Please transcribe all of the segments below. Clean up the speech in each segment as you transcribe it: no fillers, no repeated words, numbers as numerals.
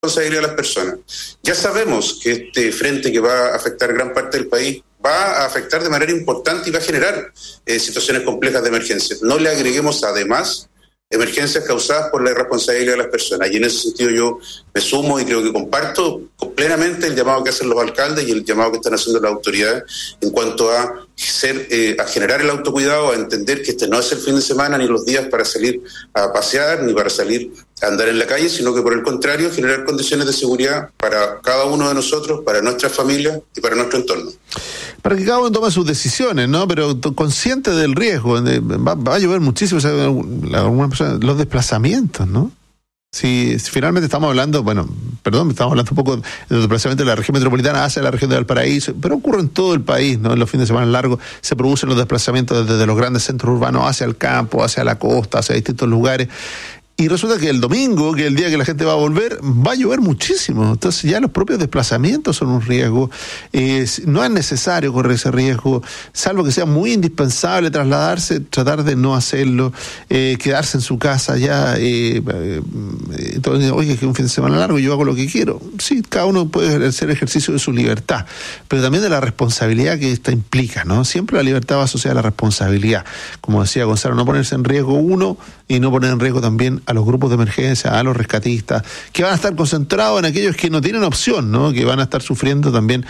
responsabilidad de las personas. Ya sabemos que este frente que va a afectar gran parte del país va a afectar de manera importante y va a generar situaciones complejas de emergencia. No le agreguemos además emergencias causadas por la irresponsabilidad de las personas. Y en ese sentido yo me sumo y creo que comparto plenamente el llamado que hacen los alcaldes y el llamado que están haciendo las autoridades en cuanto a generar el autocuidado, a entender que este no es el fin de semana ni los días para salir a pasear ni para salir a andar en la calle, sino que por el contrario generar condiciones de seguridad para cada uno de nosotros, para nuestras familias y para nuestro entorno. Para que cada uno tome sus decisiones, ¿no? Pero consciente del riesgo. Va a llover muchísimo, o sea, algunas personas, los desplazamientos, ¿no? Si finalmente estamos hablando, estamos hablando un poco del desplazamiento de la región metropolitana hacia la región de Valparaíso, pero ocurre en todo el país, ¿no? En los fines de semana largos se producen los desplazamientos desde los grandes centros urbanos hacia el campo, hacia la costa, hacia distintos lugares. Y resulta que el domingo, que es el día que la gente va a volver, va a llover muchísimo. Entonces ya los propios desplazamientos son un riesgo. No es necesario correr ese riesgo, salvo que sea muy indispensable trasladarse, tratar de no hacerlo, quedarse en su casa ya. Entonces, oye, que es un fin de semana largo, yo hago lo que quiero. Sí, cada uno puede hacer ejercicio de su libertad, pero también de la responsabilidad que esta implica, ¿no? Siempre la libertad va asociada a la responsabilidad. Como decía Gonzalo, no ponerse en riesgo uno y no poner en riesgo también a los grupos de emergencia, a los rescatistas, que van a estar concentrados en aquellos que no tienen opción, ¿no? Que van a estar sufriendo también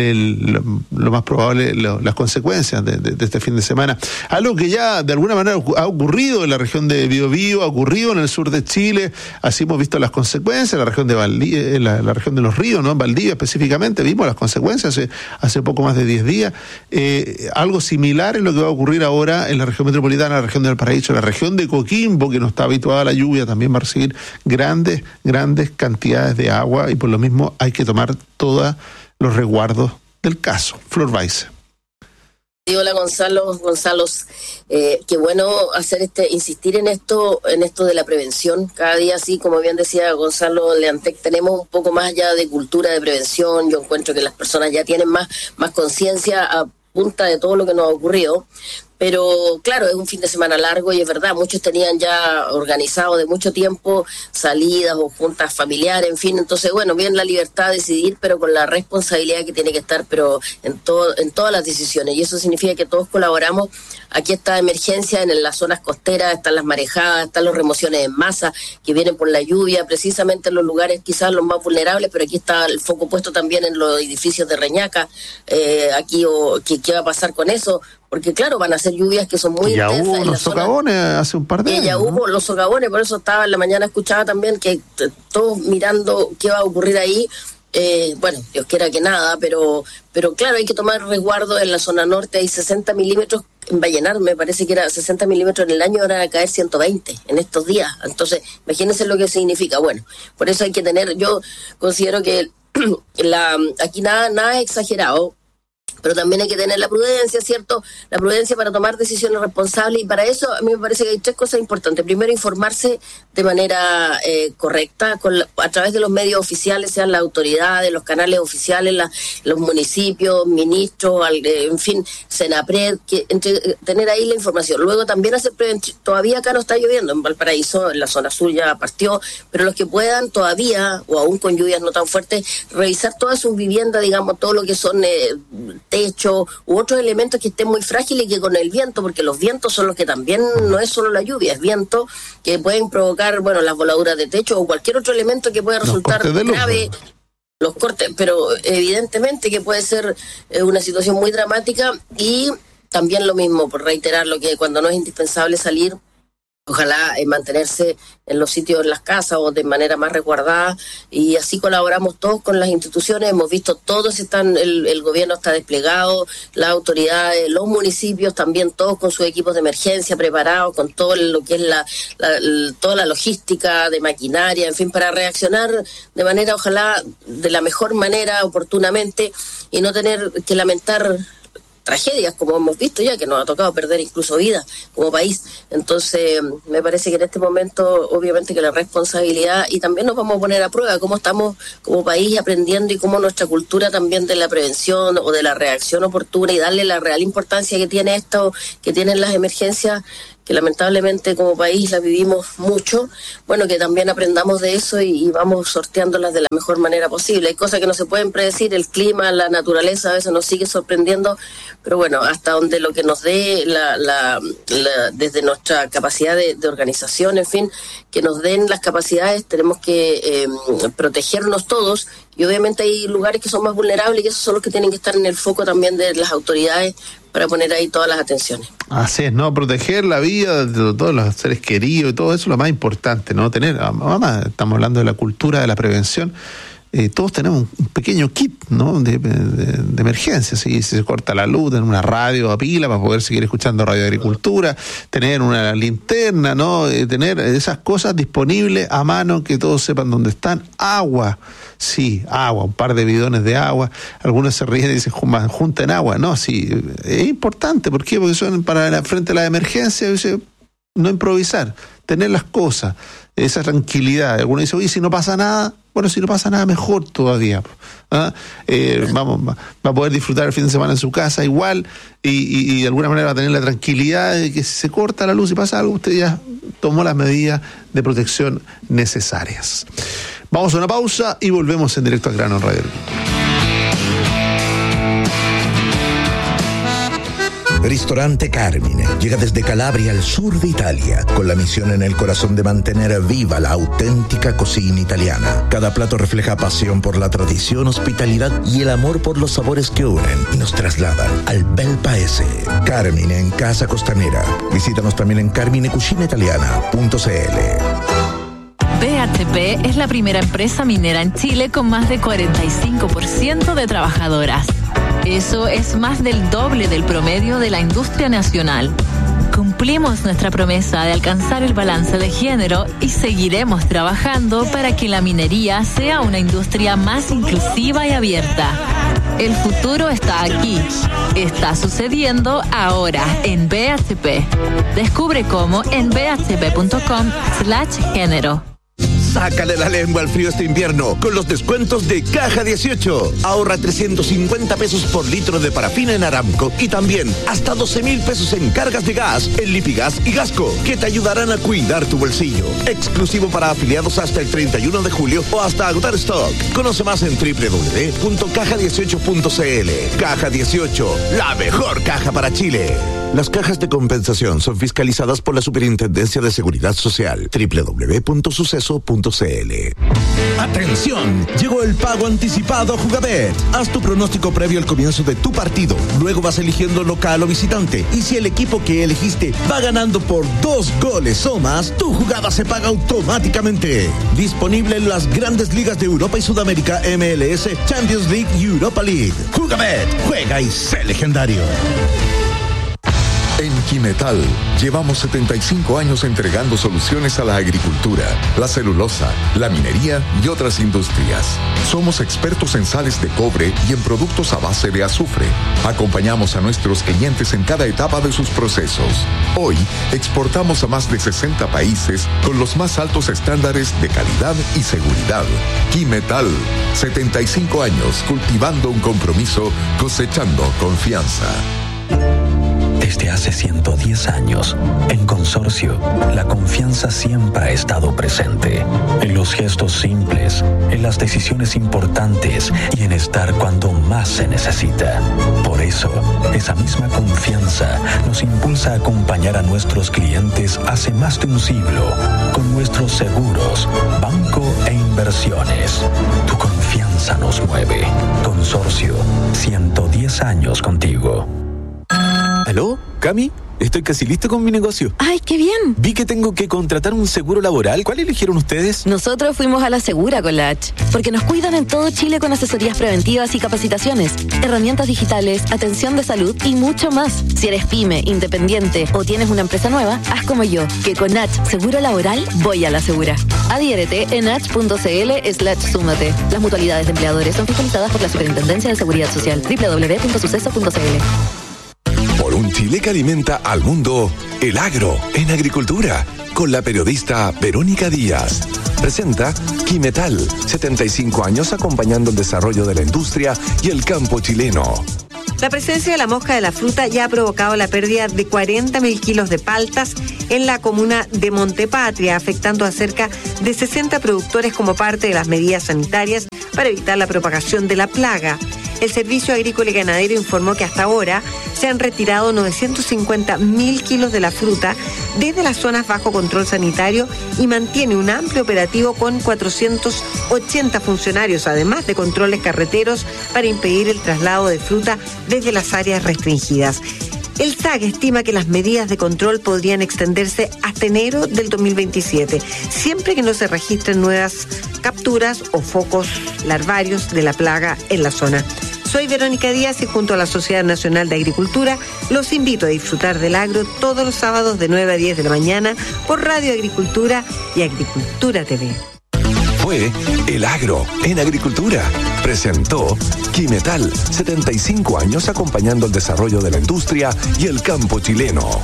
lo más probable las consecuencias de este fin de semana. Algo que ya de alguna manera ha ocurrido en la región de Biobío, ha ocurrido en el sur de Chile, así hemos visto las consecuencias en la región de Valdivia, la región de los ríos, ¿no? En Valdivia específicamente vimos las consecuencias hace poco más de 10 días. Algo similar es lo que va a ocurrir ahora en la región metropolitana, la región de Valparaíso, la región de Coquimbo, que no está habituada a la lluvia, también va a recibir grandes cantidades de agua y por lo mismo hay que tomar todos los resguardos del caso. Flor Weiss. Hola Gonzalo, qué bueno insistir en esto de la prevención. Cada día, sí, como bien decía Gonzalo Leantec, tenemos un poco más allá de cultura de prevención. Yo encuentro que las personas ya tienen más conciencia a punta de todo lo que nos ha ocurrido. Pero claro, es un fin de semana largo y es verdad, muchos tenían ya organizado de mucho tiempo salidas o juntas familiares, en fin. Entonces, bien la libertad de decidir, pero con la responsabilidad que tiene que estar, pero en todas las decisiones. Y eso significa que todos colaboramos. Aquí está emergencia en las zonas costeras, están las marejadas, están las remociones en masa que vienen por la lluvia, precisamente en los lugares quizás los más vulnerables, pero aquí está el foco puesto también en los edificios de Reñaca. ¿Qué va a pasar con eso? Porque claro, van a ser lluvias que son muy intensas. Ya hubo los socavones hace un par de años. Ya hubo los socavones, por eso estaba en la mañana, escuchaba también que todos mirando qué va a ocurrir ahí. Dios quiera que nada, pero claro, hay que tomar resguardo. En la zona norte hay 60 milímetros, en Vallenar me parece que era 60 milímetros en el año, ahora van a caer 120 en estos días. Entonces, imagínense lo que significa. Por eso hay que yo considero que aquí nada es exagerado. Pero también hay que tener la prudencia, ¿cierto? La prudencia para tomar decisiones responsables, y para eso a mí me parece que hay 3 cosas importantes. Primero, informarse de manera correcta a través de los medios oficiales, sean las autoridades, los canales oficiales, los municipios, ministros, en fin, Senapred, tener ahí la información. Luego también hacer prevención. Todavía acá no está lloviendo, en Valparaíso, en la zona sur ya partió, pero los que puedan todavía, o aún con lluvias no tan fuertes, revisar todas sus viviendas, digamos, todo lo que son techo u otros elementos que estén muy frágiles, y que con el viento, porque los vientos son los que también, no es solo la lluvia, es viento, que pueden provocar, las voladuras de techo o cualquier otro elemento que pueda resultar grave, los cortes, pero evidentemente que puede ser una situación muy dramática. Y también lo mismo, por reiterar lo que cuando no es indispensable salir, ojalá mantenerse en los sitios, en las casas, o de manera más resguardada, y así colaboramos todos con las instituciones. Hemos visto todos el gobierno está desplegado, las autoridades, los municipios también, todos con sus equipos de emergencia preparados, con todo lo que es toda la logística de maquinaria, en fin, para reaccionar de manera, ojalá, de la mejor manera, oportunamente, y no tener que lamentar tragedias como hemos visto ya, que nos ha tocado perder incluso vidas como país. Entonces me parece que en este momento obviamente que la responsabilidad, y también nos vamos a poner a prueba cómo estamos como país aprendiendo, y cómo nuestra cultura también de la prevención o de la reacción oportuna, y darle la real importancia que tiene esto, que tienen las emergencias, lamentablemente como país la vivimos mucho, bueno, que también aprendamos de eso y vamos sorteándolas de la mejor manera posible. Hay cosas que no se pueden predecir, el clima, la naturaleza a veces nos sigue sorprendiendo, pero bueno, hasta donde lo que nos dé desde nuestra capacidad de organización, en fin, que nos den las capacidades, tenemos que protegernos todos, y obviamente hay lugares que son más vulnerables y esos son los que tienen que estar en el foco también de las autoridades para poner ahí todas las atenciones. Así es, ¿no? Proteger la vida de todos los seres queridos y todo eso es lo más importante, ¿no? Además, estamos hablando de la cultura de la prevención. Todos tenemos un pequeño kit, ¿no? de emergencia. Si se corta la luz, tener una radio a pila para poder seguir escuchando Radio Agricultura, tener una linterna, ¿no? Tener esas cosas disponibles a mano, que todos sepan dónde están. Agua, sí, agua, un par de bidones de agua. Algunos se ríen y dicen, junten agua. No, sí, es importante. ¿Por qué? Porque son frente a la emergencia, no improvisar, tener las cosas, esa tranquilidad. Algunos dicen, oye, si no pasa nada. Bueno, si no pasa nada, mejor todavía. Va a poder disfrutar el fin de semana en su casa igual, y de alguna manera va a tener la tranquilidad de que si se corta la luz y pasa algo, usted ya tomó las medidas de protección necesarias. Vamos a una pausa y volvemos en Directo al Grano en Radio. Ristorante Carmine llega desde Calabria al sur de Italia, con la misión en el corazón de mantener viva la auténtica cocina italiana. Cada plato refleja pasión por la tradición, hospitalidad y el amor por los sabores que unen y nos trasladan al bel paese. Carmine en Casa Costanera. Visítanos también en carminecucinaitaliana.cl. BHP es la primera empresa minera en Chile con más de 45% de trabajadoras. Eso es más del doble del promedio de la industria nacional. Cumplimos nuestra promesa de alcanzar el balance de género y seguiremos trabajando para que la minería sea una industria más inclusiva y abierta. El futuro está aquí. Está sucediendo ahora en BHP. Descubre cómo en bhp.com/género. Sácale la lengua al frío este invierno con los descuentos de Caja 18. Ahorra 350 pesos por litro de parafina en Aramco y también hasta 12,000 pesos en cargas de gas en Lipigas y Gasco, que te ayudarán a cuidar tu bolsillo. Exclusivo para afiliados hasta el 31 de julio o hasta agotar stock. Conoce más en www.caja18.cl. Caja 18, la mejor caja para Chile. Las cajas de compensación son fiscalizadas por la Superintendencia de Seguridad Social. www.suceso.cl. ¡Atención! Llegó el pago anticipado a Jugabet. Haz tu pronóstico previo al comienzo de tu partido. Luego vas eligiendo local o visitante. Y si el equipo que elegiste va ganando por 2 goles o más, tu jugada se paga automáticamente. Disponible en las grandes ligas de Europa y Sudamérica, MLS, Champions League y Europa League. Jugabet, juega y sé legendario. En Quimetal llevamos 75 años entregando soluciones a la agricultura, la celulosa, la minería y otras industrias. Somos expertos en sales de cobre y en productos a base de azufre. Acompañamos a nuestros clientes en cada etapa de sus procesos. Hoy exportamos a más de 60 países con los más altos estándares de calidad y seguridad. Quimetal, 75 años cultivando un compromiso, cosechando confianza. Desde hace 110 años, en Consorcio, la confianza siempre ha estado presente. En los gestos simples, en las decisiones importantes y en estar cuando más se necesita. Por eso, esa misma confianza nos impulsa a acompañar a nuestros clientes hace más de un siglo con nuestros seguros, banco e inversiones. Tu confianza nos mueve. Consorcio, 110 años contigo. ¿Aló? ¿Cami? Estoy casi listo con mi negocio. ¡Ay, qué bien! Vi que tengo que contratar un seguro laboral. ¿Cuál eligieron ustedes? Nosotros fuimos a La Segura con la H, porque nos cuidan en todo Chile con asesorías preventivas y capacitaciones, herramientas digitales, atención de salud y mucho más. Si eres pyme, independiente o tienes una empresa nueva, haz como yo, que con H Seguro Laboral voy a La Segura. Adhiérete en h.cl/súmate. Las mutualidades de empleadores son fiscalizadas por la Superintendencia de Seguridad Social. www.suceso.cl. Por un Chile que alimenta al mundo, el agro en agricultura, con la periodista Verónica Díaz. Presenta Quimetal, 75 años acompañando el desarrollo de la industria y el campo chileno. La presencia de la mosca de la fruta ya ha provocado la pérdida de 40.000 kilos de paltas en la comuna de Montepatria, afectando a cerca de 60 productores como parte de las medidas sanitarias para evitar la propagación de la plaga. El Servicio Agrícola y Ganadero informó que hasta ahora se han retirado 950.000 kilos de la fruta desde las zonas bajo control sanitario y mantiene un amplio operativo con 480 funcionarios, además de controles carreteros para impedir el traslado de fruta desde las áreas restringidas. El SAG estima que las medidas de control podrían extenderse hasta enero del 2027, siempre que no se registren nuevas capturas o focos larvarios de la plaga en la zona. Soy Verónica Díaz y junto a la Sociedad Nacional de Agricultura los invito a disfrutar del agro todos los sábados de 9 a 10 de la mañana por Radio Agricultura y Agricultura TV. Fue El Agro en Agricultura. Presentó Quimetal, 75 años acompañando el desarrollo de la industria y el campo chileno.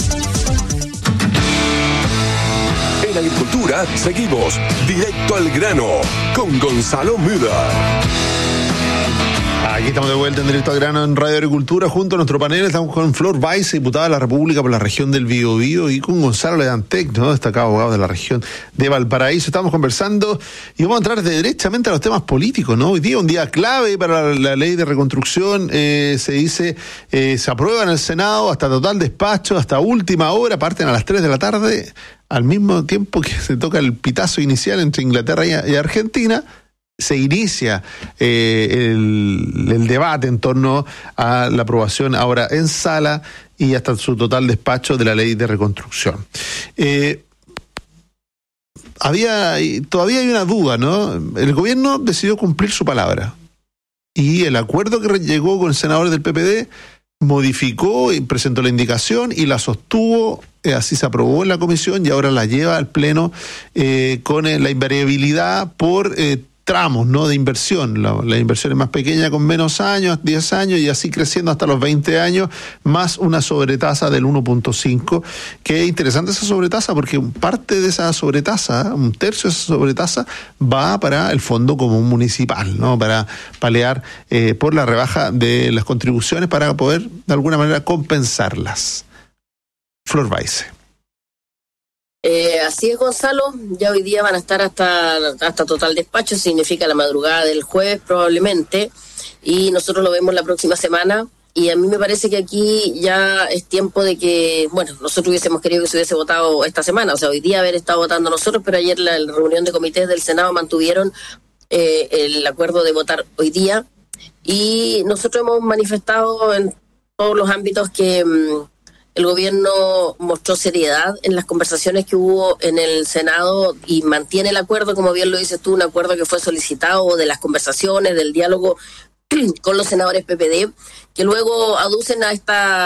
En Agricultura seguimos directo al grano con Gonzalo Müller. Aquí estamos de vuelta en Directo al Grano en Radio Agricultura. Junto a nuestro panel estamos con Flor Weiss, diputada de la República por la región del Biobío, y con Gonzalo Ledantec, ¿no?, destacado abogado de la región de Valparaíso. Estamos conversando y vamos a entrar derechamente a los temas políticos, ¿no? Hoy día un día clave para la ley de reconstrucción. Se dice, se aprueba en el Senado hasta total despacho, hasta última hora, parten a las 3 de la tarde, al mismo tiempo que se toca el pitazo inicial entre Inglaterra y Argentina. Se inicia el debate en torno a la aprobación ahora en sala y hasta su total despacho de la ley de reconstrucción. Todavía hay una duda, ¿no? El gobierno decidió cumplir su palabra y el acuerdo que llegó con senadores del PPD modificó y presentó la indicación y la sostuvo. Así se aprobó en la comisión y ahora la lleva al Pleno con la invariabilidad por tramos, ¿no?, de inversión. La inversión es más pequeña con menos años, 10 años, y así creciendo hasta los 20 años, más una sobretasa del 1.5, que es interesante esa sobretasa porque parte de esa sobretasa, un tercio de esa sobretasa, va para el Fondo Común Municipal, ¿no?, para paliar por la rebaja de las contribuciones para poder de alguna manera compensarlas. Flor Weiss. Así es, Gonzalo, ya hoy día van a estar hasta total despacho, significa la madrugada del jueves probablemente, y nosotros lo vemos la próxima semana, y a mí me parece que aquí ya es tiempo de que, bueno, nosotros hubiésemos querido que se hubiese votado esta semana, o sea, hoy día haber estado votando nosotros, pero ayer la reunión de comités del Senado mantuvieron el acuerdo de votar hoy día, y nosotros hemos manifestado en todos los ámbitos que el gobierno mostró seriedad en las conversaciones que hubo en el Senado y mantiene el acuerdo, como bien lo dices tú, un acuerdo que fue solicitado de las conversaciones, del diálogo con los senadores PPD, que luego aducen a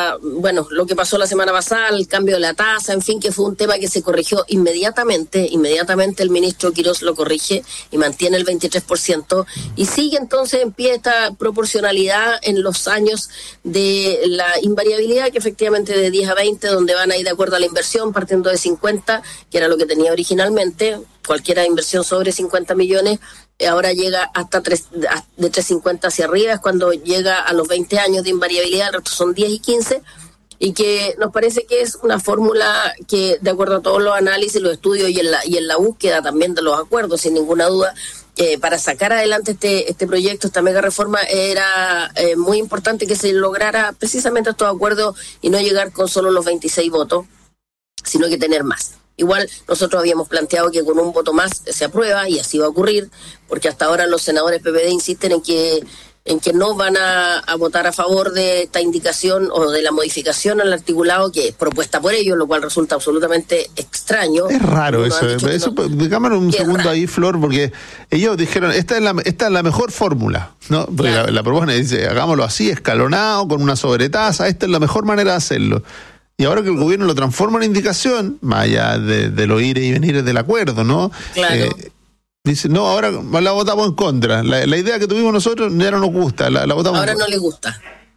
lo que pasó la semana pasada, el cambio de la tasa, en fin, que fue un tema que se corrigió inmediatamente el ministro Quirós lo corrige y mantiene el 23%, y sigue entonces en pie esta proporcionalidad en los años de la invariabilidad, que efectivamente de 10 a 20, donde van a ir de acuerdo a la inversión, partiendo de 50, que era lo que tenía originalmente, cualquier inversión sobre 50 millones, ahora llega hasta de 350 hacia arriba, es cuando llega a los 20 años de invariabilidad, el resto son 10 y 15, y que nos parece que es una fórmula que, de acuerdo a todos los análisis, los estudios y en la búsqueda también de los acuerdos, sin ninguna duda, para sacar adelante este proyecto, esta mega reforma, era muy importante que se lograra precisamente estos acuerdos y no llegar con solo los 26 votos, sino que tener más. Igual nosotros habíamos planteado que con un voto más se aprueba, y así va a ocurrir, porque hasta ahora los senadores PPD insisten en que no van a votar a favor de esta indicación o de la modificación al articulado que es propuesta por ellos, lo cual resulta absolutamente extraño. Es raro eso. Digámoslo un segundo ahí, Flor, porque ellos dijeron, esta es la mejor fórmula, ¿no? Porque la propuesta dice, hagámoslo así, escalonado, con una sobretasa, esta es la mejor manera de hacerlo. Y ahora que el gobierno lo transforma en indicación, más allá de los ires y venires del acuerdo, ¿no? Claro. Dice, no, ahora la votamos en contra. La idea que tuvimos nosotros ya no nos gusta, la votamos ahora no le gusta.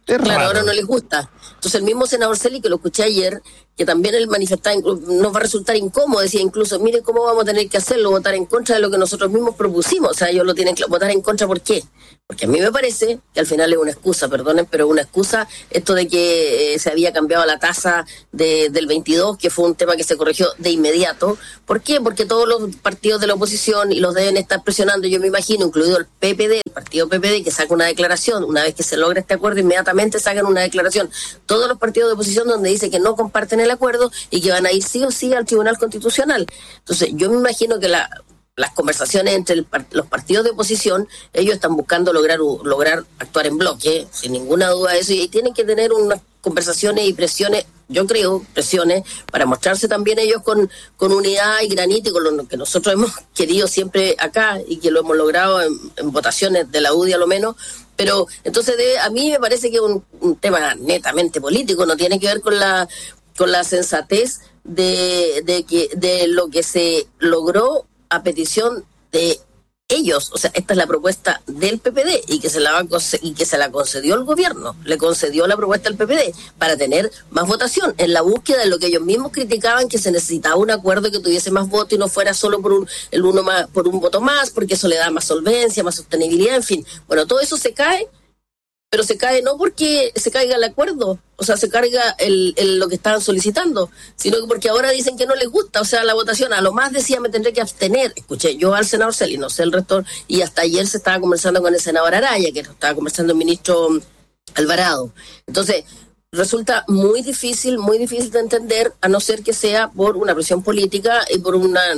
Claro, ahora no les gusta. Entonces el mismo senador Celi, que lo escuché ayer, que también él manifestaba, nos va a resultar incómodo, decía incluso, mire cómo vamos a tener que hacerlo, votar en contra de lo que nosotros mismos propusimos. O sea, ellos lo tienen que votar en contra, ¿por qué? Porque a mí me parece que al final es una excusa, perdonen, pero una excusa esto de que se había cambiado la tasa del 22, que fue un tema que se corrigió de inmediato. ¿Por qué? Porque todos los partidos de la oposición y los deben estar presionando, yo me imagino, incluido el PPD, el partido PPD, que saca una declaración, una vez que se logra este acuerdo, inmediatamente sacan una declaración. Todos los partidos de oposición donde dice que no comparten el acuerdo y que van a ir sí o sí al Tribunal Constitucional. Entonces, yo me imagino que las conversaciones entre los partidos de oposición, ellos están buscando lograr actuar en bloque, sin ninguna duda de eso, y tienen que tener unas conversaciones y presiones, yo creo, presiones, para mostrarse también ellos con unidad y granito, y con lo que nosotros hemos querido siempre acá, y que lo hemos logrado en votaciones de la UDI a lo menos. Pero entonces a mí me parece que es un tema netamente político, no tiene que ver con la sensatez de lo que se logró a petición de ellos. O sea, esta es la propuesta del PPD y que se la concedió el gobierno, le concedió la propuesta al PPD para tener más votación en la búsqueda de lo que ellos mismos criticaban, que se necesitaba un acuerdo que tuviese más votos y no fuera solo por un voto más, porque eso le da más solvencia, más sostenibilidad, en fin. Bueno, todo eso se cae, pero se cae no porque se caiga el acuerdo, o sea, se carga lo que estaban solicitando, sino que porque ahora dicen que no les gusta, o sea, la votación, a lo más decía me tendré que abstener. Escuché yo al senador Celi, no sé el resto, y hasta ayer se estaba conversando con el senador Araya, que estaba conversando el ministro Alvarado. Entonces, resulta muy difícil de entender, a no ser que sea por una presión política y por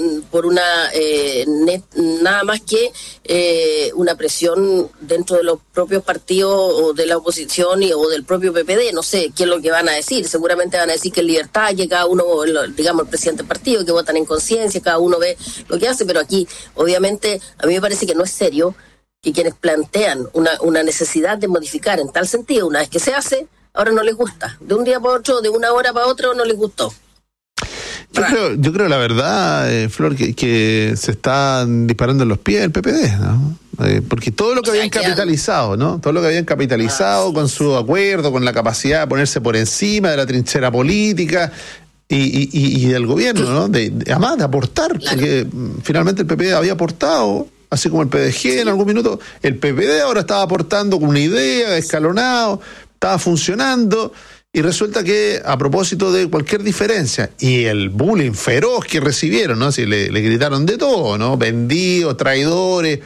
nada más que una presión dentro de los propios partidos o de la oposición o del propio PPD. No sé qué es lo que van a decir. Seguramente van a decir que es libertad, que cada uno, digamos, el presidente del partido, que votan en conciencia, cada uno ve lo que hace, pero aquí, obviamente, a mí me parece que no es serio que quienes plantean una necesidad de modificar en tal sentido, una vez que se hace, ahora no les gusta. De un día para otro, de una hora para otro, no les gustó. Yo creo la verdad, Flor, que se están disparando en los pies el PPD, ¿no? Porque todo lo que habían capitalizado, ¿no? Todo lo que habían capitalizado con su acuerdo, con la capacidad de ponerse por encima de la trinchera política y del gobierno, ¿no? Además de aportar, porque finalmente el PPD había aportado, así como el PDG en algún minuto. El PPD ahora estaba aportando con una idea, escalonado, estaba funcionando, y resulta que a propósito de cualquier diferencia y el bullying feroz que recibieron, ¿no? Si le gritaron de todo, ¿no? Vendidos, traidores,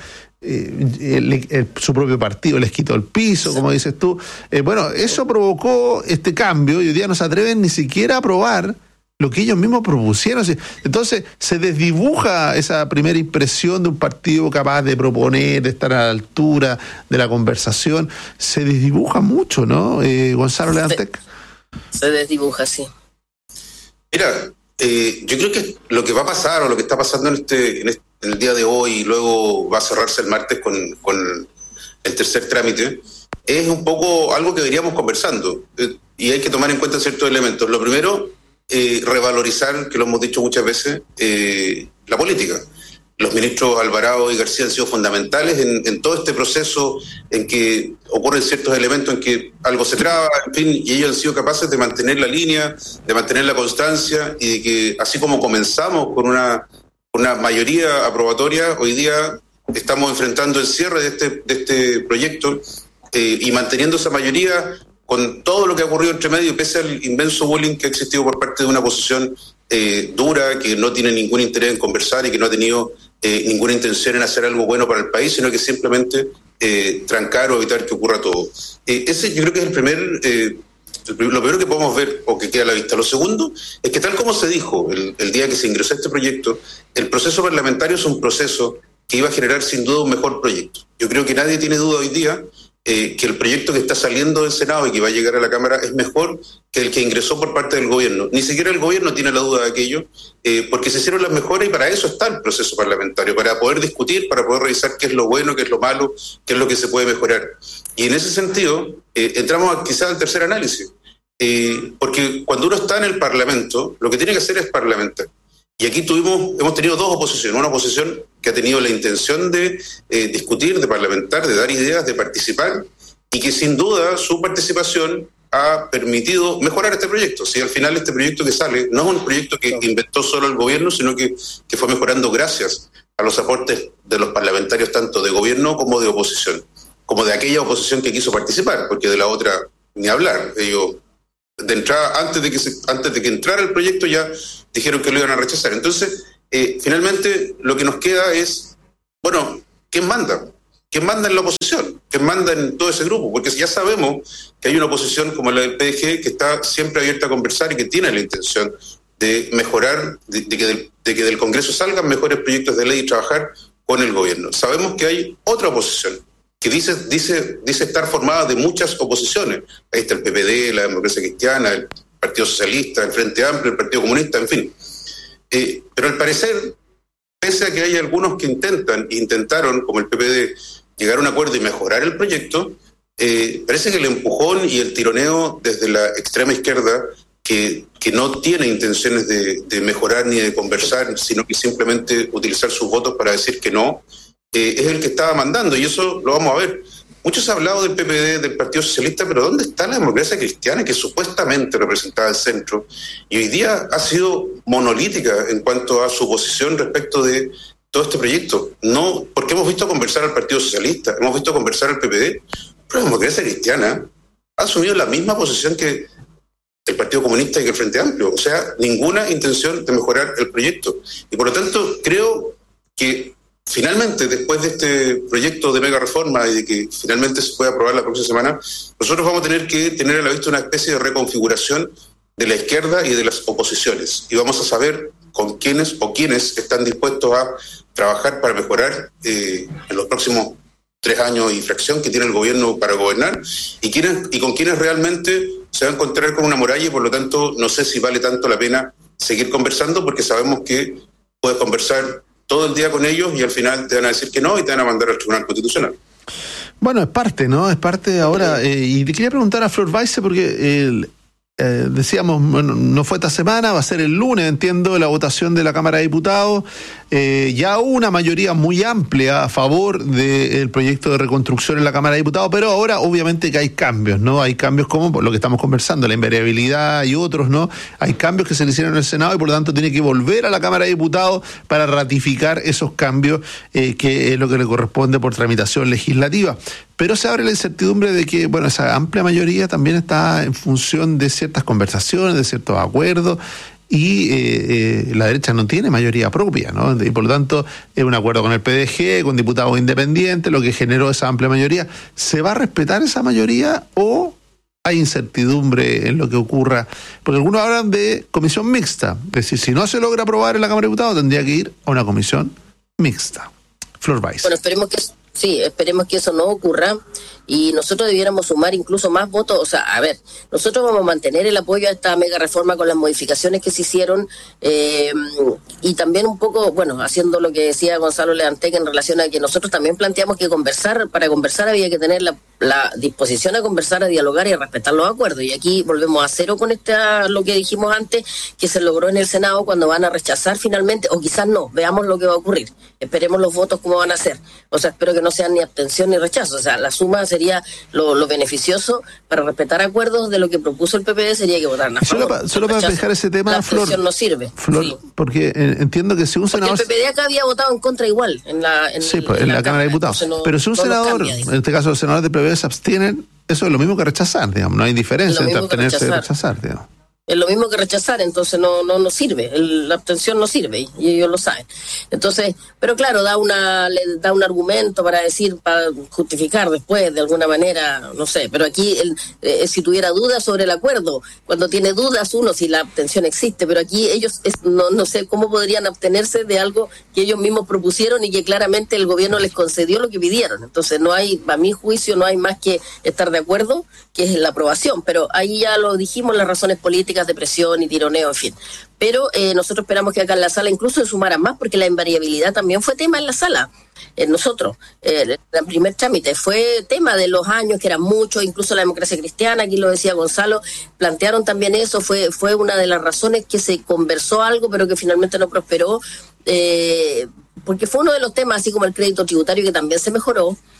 su propio partido les quitó el piso, como dices tú. Bueno, eso provocó este cambio y hoy día no se atreven ni siquiera a aprobar lo que ellos mismos propusieron. Entonces se desdibuja esa primera impresión de un partido capaz de proponer, de estar a la altura de la conversación. Se desdibuja mucho, ¿no, Gonzalo Leantec? Se desdibuja, sí. Mira, yo creo que lo que va a pasar o lo que está pasando en el día de hoy y luego va a cerrarse el martes con el tercer trámite, es un poco algo que veníamos conversando, y hay que tomar en cuenta ciertos elementos. Lo primero, revalorizar, que lo hemos dicho muchas veces, la política. Los ministros Alvarado y García han sido fundamentales en todo este proceso en que ocurren ciertos elementos en que algo se traba, en fin, y ellos han sido capaces de mantener la línea, de mantener la constancia, y de que así como comenzamos con una mayoría aprobatoria, hoy día estamos enfrentando el cierre de este proyecto y manteniendo esa mayoría con todo lo que ha ocurrido entre medio, pese al inmenso bullying que ha existido por parte de una oposición dura, que no tiene ningún interés en conversar y que no ha tenido ninguna intención en hacer algo bueno para el país, sino que simplemente trancar o evitar que ocurra todo. Ese yo creo que es lo primero que podemos ver o que queda a la vista. Lo segundo es que, tal como se dijo el día que se ingresó a este proyecto, el proceso parlamentario es un proceso que iba a generar sin duda un mejor proyecto. Yo creo que nadie tiene duda hoy día que el proyecto que está saliendo del Senado y que va a llegar a la Cámara es mejor que el que ingresó por parte del gobierno. Ni siquiera el gobierno tiene la duda de aquello, porque se hicieron las mejoras, y para eso está el proceso parlamentario, para poder discutir, para poder revisar qué es lo bueno, qué es lo malo, qué es lo que se puede mejorar. Y en ese sentido, entramos quizás al tercer análisis, porque cuando uno está en el Parlamento, lo que tiene que hacer es parlamentar. Y aquí hemos tenido dos oposiciones, una oposición que ha tenido la intención de discutir, de parlamentar, de dar ideas, de participar, y que sin duda su participación ha permitido mejorar este proyecto. Si al final este proyecto que sale no es un proyecto que inventó solo el gobierno, sino que fue mejorando gracias a los aportes de los parlamentarios tanto de gobierno como de oposición, como de aquella oposición que quiso participar, porque de la otra ni hablar. Ellos de entrada, antes de que entrara el proyecto ya dijeron que lo iban a rechazar. Entonces, finalmente lo que nos queda es, bueno, ¿quién manda? ¿Quién manda en la oposición? ¿Quién manda en todo ese grupo? Porque ya sabemos que hay una oposición como la del PDG que está siempre abierta a conversar y que tiene la intención de mejorar, de que del Congreso salgan mejores proyectos de ley y trabajar con el gobierno. Sabemos que hay otra oposición que dice estar formada de muchas oposiciones. Ahí está el PPD, la Democracia Cristiana, el Partido Socialista, el Frente Amplio, el Partido Comunista, en fin. Pero al parecer, pese a que hay algunos que intentaron, como el PPD, llegar a un acuerdo y mejorar el proyecto, parece que el empujón y el tironeo desde la extrema izquierda, que no tiene intenciones de mejorar ni de conversar, sino que simplemente utilizar sus votos para decir que no, es el que estaba mandando, y eso lo vamos a ver. Muchos han hablado del PPD, del Partido Socialista, pero ¿dónde está la Democracia Cristiana, que supuestamente representaba el centro y hoy día ha sido monolítica en cuanto a su posición respecto de todo este proyecto? No, porque hemos visto conversar al Partido Socialista, hemos visto conversar al PPD, pero la Democracia Cristiana ha asumido la misma posición que el Partido Comunista y que el Frente Amplio, o sea, ninguna intención de mejorar el proyecto. Y por lo tanto, creo que finalmente, después de este proyecto de mega reforma y de que finalmente se pueda aprobar la próxima semana, nosotros vamos a tener que tener a la vista una especie de reconfiguración de la izquierda y de las oposiciones. Y vamos a saber con quiénes están dispuestos a trabajar para mejorar en los próximos 3 años y fracción que tiene el gobierno para gobernar, y con quienes realmente se va a encontrar con una muralla, y por lo tanto no sé si vale tanto la pena seguir conversando, porque sabemos que puedes conversar todo el día con ellos y al final te van a decir que no y te van a mandar al Tribunal Constitucional. Bueno, es parte, ¿no? Es parte ahora. Y te quería preguntar a Flor Weisse, porque decíamos, bueno, no fue esta semana, va a ser el lunes, entiendo, la votación de la Cámara de Diputados. Ya hubo una mayoría muy amplia a favor del proyecto de reconstrucción en la Cámara de Diputados, pero ahora obviamente que hay cambios, ¿no? Hay cambios como por lo que estamos conversando, la invariabilidad y otros, ¿no? Hay cambios que se le hicieron en el Senado y por lo tanto tiene que volver a la Cámara de Diputados para ratificar esos cambios, que es lo que le corresponde por tramitación legislativa. Pero se abre la incertidumbre de que, bueno, esa amplia mayoría también está en función de ciertas conversaciones, de ciertos acuerdos, y la derecha no tiene mayoría propia, ¿no? Y por lo tanto es un acuerdo con el PDG, con diputados independientes, lo que generó esa amplia mayoría. ¿Se va a respetar esa mayoría o hay incertidumbre en lo que ocurra? Porque algunos hablan de comisión mixta, es decir, si no se logra aprobar en la Cámara de Diputados tendría que ir a una comisión mixta. Flor Weisse. Bueno, esperemos que eso no ocurra, y nosotros debiéramos sumar incluso más votos. O sea, a ver, nosotros vamos a mantener el apoyo a esta mega reforma con las modificaciones que se hicieron, y también un poco, bueno, haciendo lo que decía Gonzalo Leantec en relación a que nosotros también planteamos que para conversar había que tener la disposición a conversar, a dialogar y a respetar los acuerdos. Y aquí volvemos a cero con lo que dijimos antes, que se logró en el Senado, cuando van a rechazar finalmente, o quizás no, veamos lo que va a ocurrir. Esperemos los votos cómo van a ser. O sea, espero que no sean ni abstención ni rechazo. O sea, la suma sería lo beneficioso para respetar acuerdos. De lo que propuso el PPD sería que votaran a favor. Solo para dejar ese tema, la Flor, no sirve. Flor, sí. Porque entiendo que si un senador... Porque el PPD acá había votado en contra igual en la Cámara de Diputados. Pero si un senador, en este caso los senadores del PPD se abstienen, eso es lo mismo que rechazar, digamos. No hay diferencia entre abstenerse y rechazar, digamos. Es lo mismo que rechazar, entonces no sirve, la abstención no sirve, y ellos lo saben. Entonces, pero claro, le da un argumento para justificar después, de alguna manera, no sé, pero aquí si tuviera dudas sobre el acuerdo, cuando tiene dudas uno, si la abstención existe, pero aquí ellos no sé cómo podrían abstenerse de algo que ellos mismos propusieron y que claramente el gobierno les concedió lo que pidieron. Entonces no hay, a mi juicio, no hay más que estar de acuerdo, que es la aprobación, pero ahí ya lo dijimos, las razones políticas de presión y tironeo, en fin. Pero nosotros esperamos que acá en la sala incluso se sumaran más, porque la invariabilidad también fue tema en la sala. Nosotros, el primer trámite fue tema de los años, que eran muchos, incluso la Democracia Cristiana, aquí lo decía Gonzalo, plantearon también eso, fue una de las razones que se conversó algo, pero que finalmente no prosperó, porque fue uno de los temas, así como el crédito tributario, que también se mejoró. O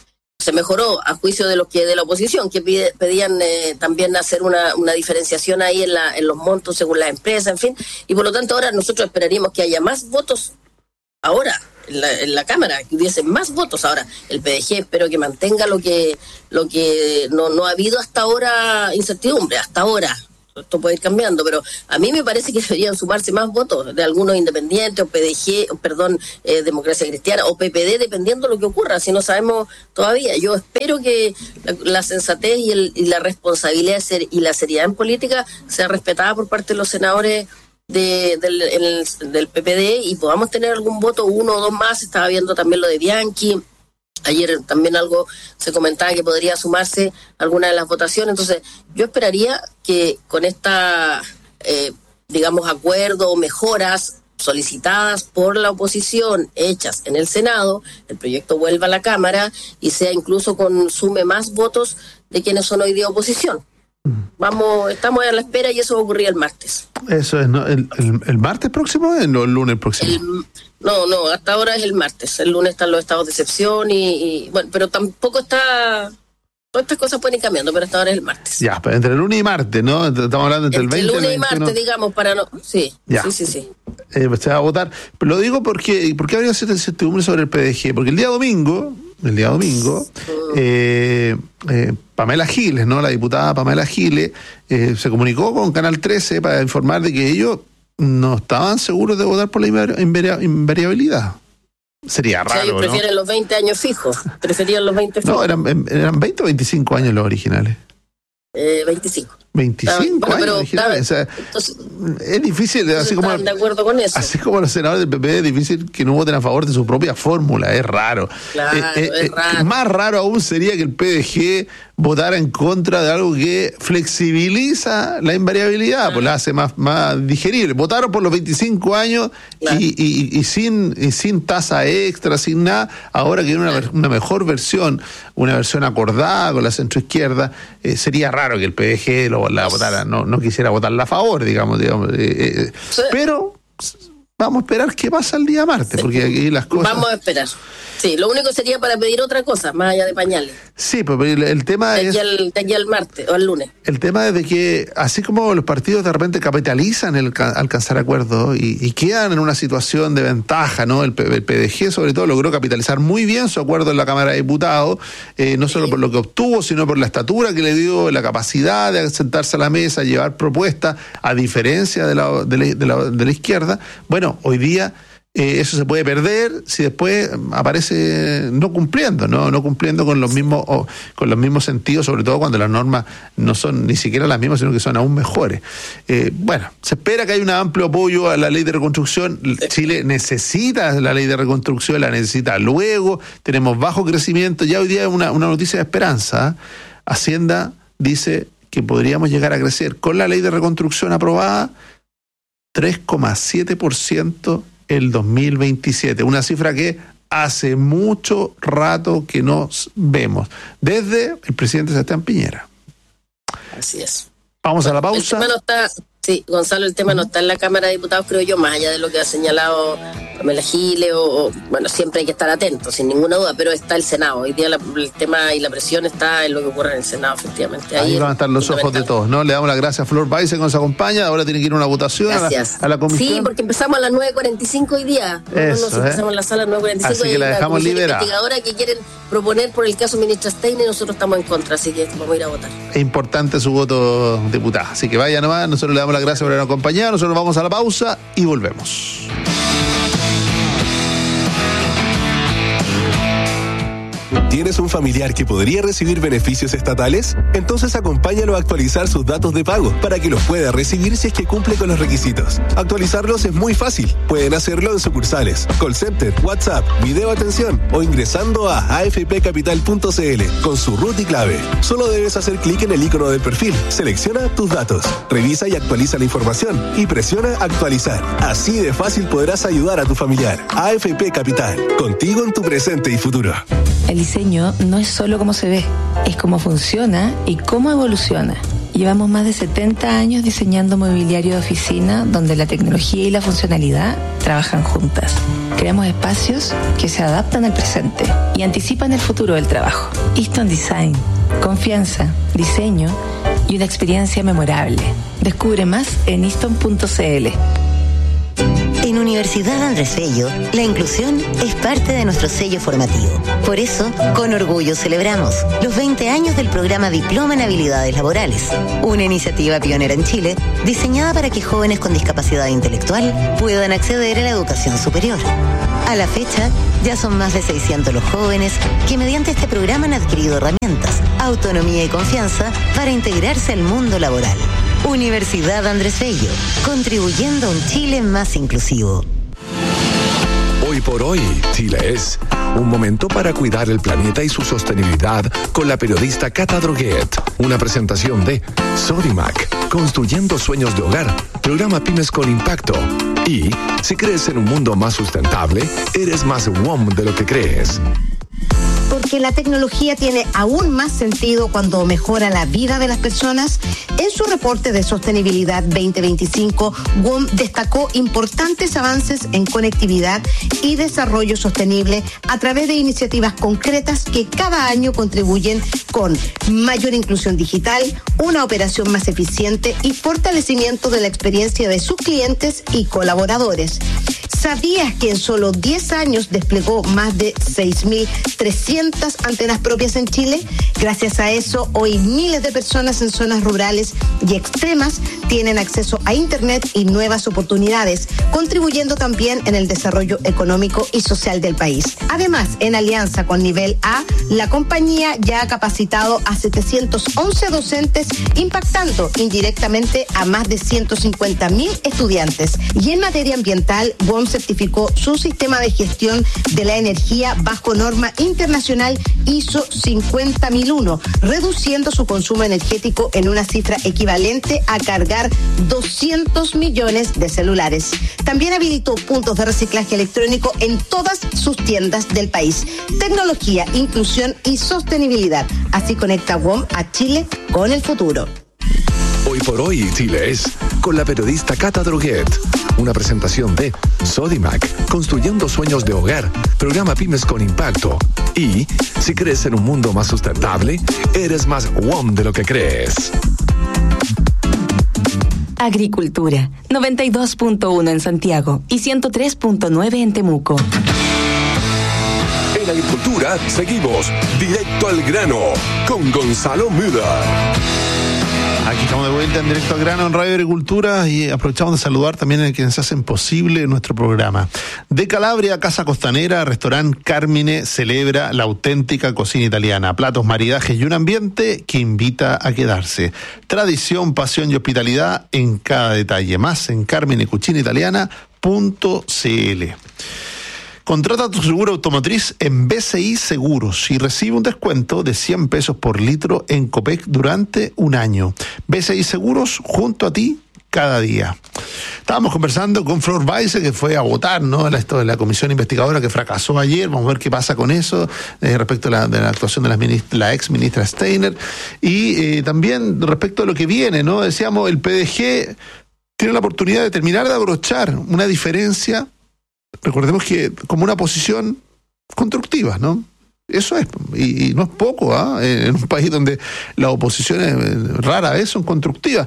se mejoró a juicio de los que de la oposición, que pedían también hacer una diferenciación ahí en los montos según las empresas, en fin, y por lo tanto ahora nosotros esperaríamos que haya más votos ahora en la Cámara, que hubiese más votos. Ahora el PDG espero que mantenga lo que no ha habido hasta ahora incertidumbre, hasta ahora. Esto puede ir cambiando, pero a mí me parece que deberían sumarse más votos de algunos independientes, o PDG, Democracia Cristiana, o PPD, dependiendo de lo que ocurra, si no sabemos todavía. Yo espero que la sensatez y la responsabilidad y la seriedad en política sea respetada por parte de los senadores del PPD y podamos tener algún voto, 1 o 2 más. Estaba viendo también lo de Bianchi. Ayer también algo se comentaba que podría sumarse alguna de las votaciones. Entonces, yo esperaría que con esta, acuerdo o mejoras solicitadas por la oposición, hechas en el Senado, el proyecto vuelva a la Cámara y sea incluso sume más votos de quienes son hoy día oposición. Estamos a la espera y eso va a ocurrir el martes. Eso es, ¿no? ¿El martes próximo o el lunes próximo? No, hasta ahora es el martes. El lunes están los estados de excepción y bueno, pero tampoco está... Todas estas cosas pueden ir cambiando, pero hasta ahora es el martes. Ya, pero entre el lunes y martes, ¿no? Estamos hablando entre el 20 y el 21. El lunes y martes, digamos, para no... Sí, ya. Sí. Se va a votar. Pero lo digo porque habría cierta incertidumbre sobre el PDG. Porque el día domingo, Pamela Giles, ¿no? La diputada Pamela Giles se comunicó con Canal 13 para informar de que ellos no estaban seguros de votar por la invariabilidad. Sería raro, ellos prefieren, ¿no?, los 20 años fijos. Preferían los 20 fijos. No, eran 20 o 25 años los originales. 25. 25 años originales. O sea, entonces, es difícil, así como de acuerdo con eso. Así como los senadores del PP, es difícil que no voten a favor de su propia fórmula. Es raro. Claro, es raro. Más raro aún sería que el PDG votara en contra de algo que flexibiliza la invariabilidad, pues la hace más digerible. Votaron por los 25 años, claro, y sin tasa extra, sin nada. Ahora que hay una mejor versión, una versión acordada con la centroizquierda, sería raro que el PDG la votara, no quisiera votarla a favor, digamos. Sí. Pero vamos a esperar qué pasa el día martes, porque aquí las cosas... Vamos a esperar. Sí, lo único sería para pedir otra cosa, más allá de pañales. Sí, pero el tema es... De aquí al martes o al lunes. El tema es de que, así como los partidos de repente capitalizan el alcanzar acuerdos y quedan en una situación de ventaja, ¿no? El PDG, sobre todo, logró capitalizar muy bien su acuerdo en la Cámara de Diputados, no solo por lo que obtuvo, sino por la estatura que le dio, la capacidad de sentarse a la mesa, llevar propuestas, a diferencia de la izquierda. Bueno, hoy día... eso se puede perder si después aparece no cumpliendo con los mismos sentidos, sobre todo cuando las normas no son ni siquiera las mismas, sino que son aún mejores. Se espera que haya un amplio apoyo a la ley de reconstrucción. Chile necesita la ley de reconstrucción, la necesita luego. Tenemos bajo crecimiento. Ya hoy día es una noticia de esperanza. Hacienda dice que podríamos llegar a crecer con la ley de reconstrucción aprobada 3,7% el 2027, una cifra que hace mucho rato que no vemos, desde el presidente Sebastián Piñera. Así es. Vamos a la pausa. El tema no está, sí, Gonzalo, el tema no está en la Cámara de Diputados, creo yo, más allá de lo que ha señalado Pamela Giles, siempre hay que estar atentos, sin ninguna duda, pero está el Senado. Hoy día el tema y la presión está en lo que ocurre en el Senado, efectivamente. Ahí van a estar los ojos de todos, ¿no? Le damos las gracias a Flor Baize que nos acompaña. Ahora tiene que ir a una votación a la comisión. Sí, porque empezamos a las 9:45 hoy día. Empezamos en la sala a las 9:45. Así que la dejamos liberada. Investigadora que quieren proponer por el caso ministra Steiner y nosotros estamos en contra, así que vamos a ir a votar. Es importante su voto, diputada. Así que vaya nomás, nosotros le damos las gracias por habernos acompañado. Nosotros vamos a la pausa y volvemos. ¿Tienes un familiar que podría recibir beneficios estatales? Entonces acompáñalo a actualizar sus datos de pago para que los pueda recibir si es que cumple con los requisitos. Actualizarlos es muy fácil. Pueden hacerlo en sucursales, call center, WhatsApp, video atención o ingresando a afpcapital.cl con su RUT y clave. Solo debes hacer clic en el icono del perfil, selecciona tus datos, revisa y actualiza la información y presiona actualizar. Así de fácil podrás ayudar a tu familiar. AFP Capital, contigo en tu presente y futuro. El diseño no es solo cómo se ve, es cómo funciona y cómo evoluciona. Llevamos más de 70 años diseñando mobiliario de oficina donde la tecnología y la funcionalidad trabajan juntas. Creamos espacios que se adaptan al presente y anticipan el futuro del trabajo. Easton Design, confianza, diseño y una experiencia memorable. Descubre más en easton.cl. En Universidad Andrés Bello, la inclusión es parte de nuestro sello formativo. Por eso, con orgullo celebramos los 20 años del programa Diploma en Habilidades Laborales, una iniciativa pionera en Chile, diseñada para que jóvenes con discapacidad intelectual puedan acceder a la educación superior. A la fecha, ya son más de 600 los jóvenes que mediante este programa han adquirido herramientas, autonomía y confianza para integrarse al mundo laboral. Universidad Andrés Bello, contribuyendo a un Chile más inclusivo. Hoy por hoy, Chile es un momento para cuidar el planeta y su sostenibilidad con la periodista Cata Droguet. Una presentación de Sodimac, construyendo sueños de hogar, programa Pymes con Impacto. Y si crees en un mundo más sustentable, eres más WOM de lo que crees. Porque la tecnología tiene aún más sentido cuando mejora la vida de las personas. En su reporte de sostenibilidad 2025, WOM destacó importantes avances en conectividad y desarrollo sostenible a través de iniciativas concretas que cada año contribuyen con mayor inclusión digital, una operación más eficiente y fortalecimiento de la experiencia de sus clientes y colaboradores. ¿Sabías que en solo 10 años desplegó más de 6.300 antenas propias en Chile? Gracias a eso, hoy miles de personas en zonas rurales y extremas tienen acceso a Internet y nuevas oportunidades, contribuyendo también en el desarrollo económico y social del país. Además, en alianza con Nivel A, la compañía ya ha capacitado a 711 docentes, impactando indirectamente a más de 150.000 estudiantes. Y en materia ambiental, WOM certificó su sistema de gestión de la energía bajo norma internacional ISO 50001, reduciendo su consumo energético en una cifra equivalente a cargar 200 millones de celulares. También habilitó puntos de reciclaje electrónico en todas sus tiendas del país. Tecnología, inclusión y sostenibilidad. Así conecta WOM a Chile con el futuro. Hoy por hoy, Chile es con la periodista Cata Droguet. Una presentación de Sodimac, construyendo sueños de hogar, programa Pymes con Impacto. Y si crees en un mundo más sustentable, eres más WOM de lo que crees. Agricultura, 92.1 en Santiago y 103.9 en Temuco. En Agricultura seguimos directo al grano con Gonzalo Müller. Aquí estamos de vuelta en Directo al Grano en Radio Agricultura y aprovechamos de saludar también a quienes hacen posible nuestro programa. De Calabria, Casa Costanera, Restaurante Carmine celebra la auténtica cocina italiana. Platos, maridajes y un ambiente que invita a quedarse. Tradición, pasión y hospitalidad en cada detalle. Más en carminecucinaitaliana.cl. Contrata tu seguro automotriz en BCI Seguros y recibe un descuento de 100 pesos por litro en Copec durante un año. BCI Seguros, junto a ti cada día. Estábamos conversando con Flor Weise, que fue a votar, ¿no? Esto de la comisión investigadora que fracasó ayer. Vamos a ver qué pasa con eso respecto a la actuación de la ex ministra Steiner. Y también respecto a lo que viene, ¿no? Decíamos, el PDG tiene la oportunidad de terminar de abrochar una diferencia. Recordemos que como una posición constructiva, ¿no? Eso es, y no es poco, en un país donde las oposiciones rara vez son constructivas.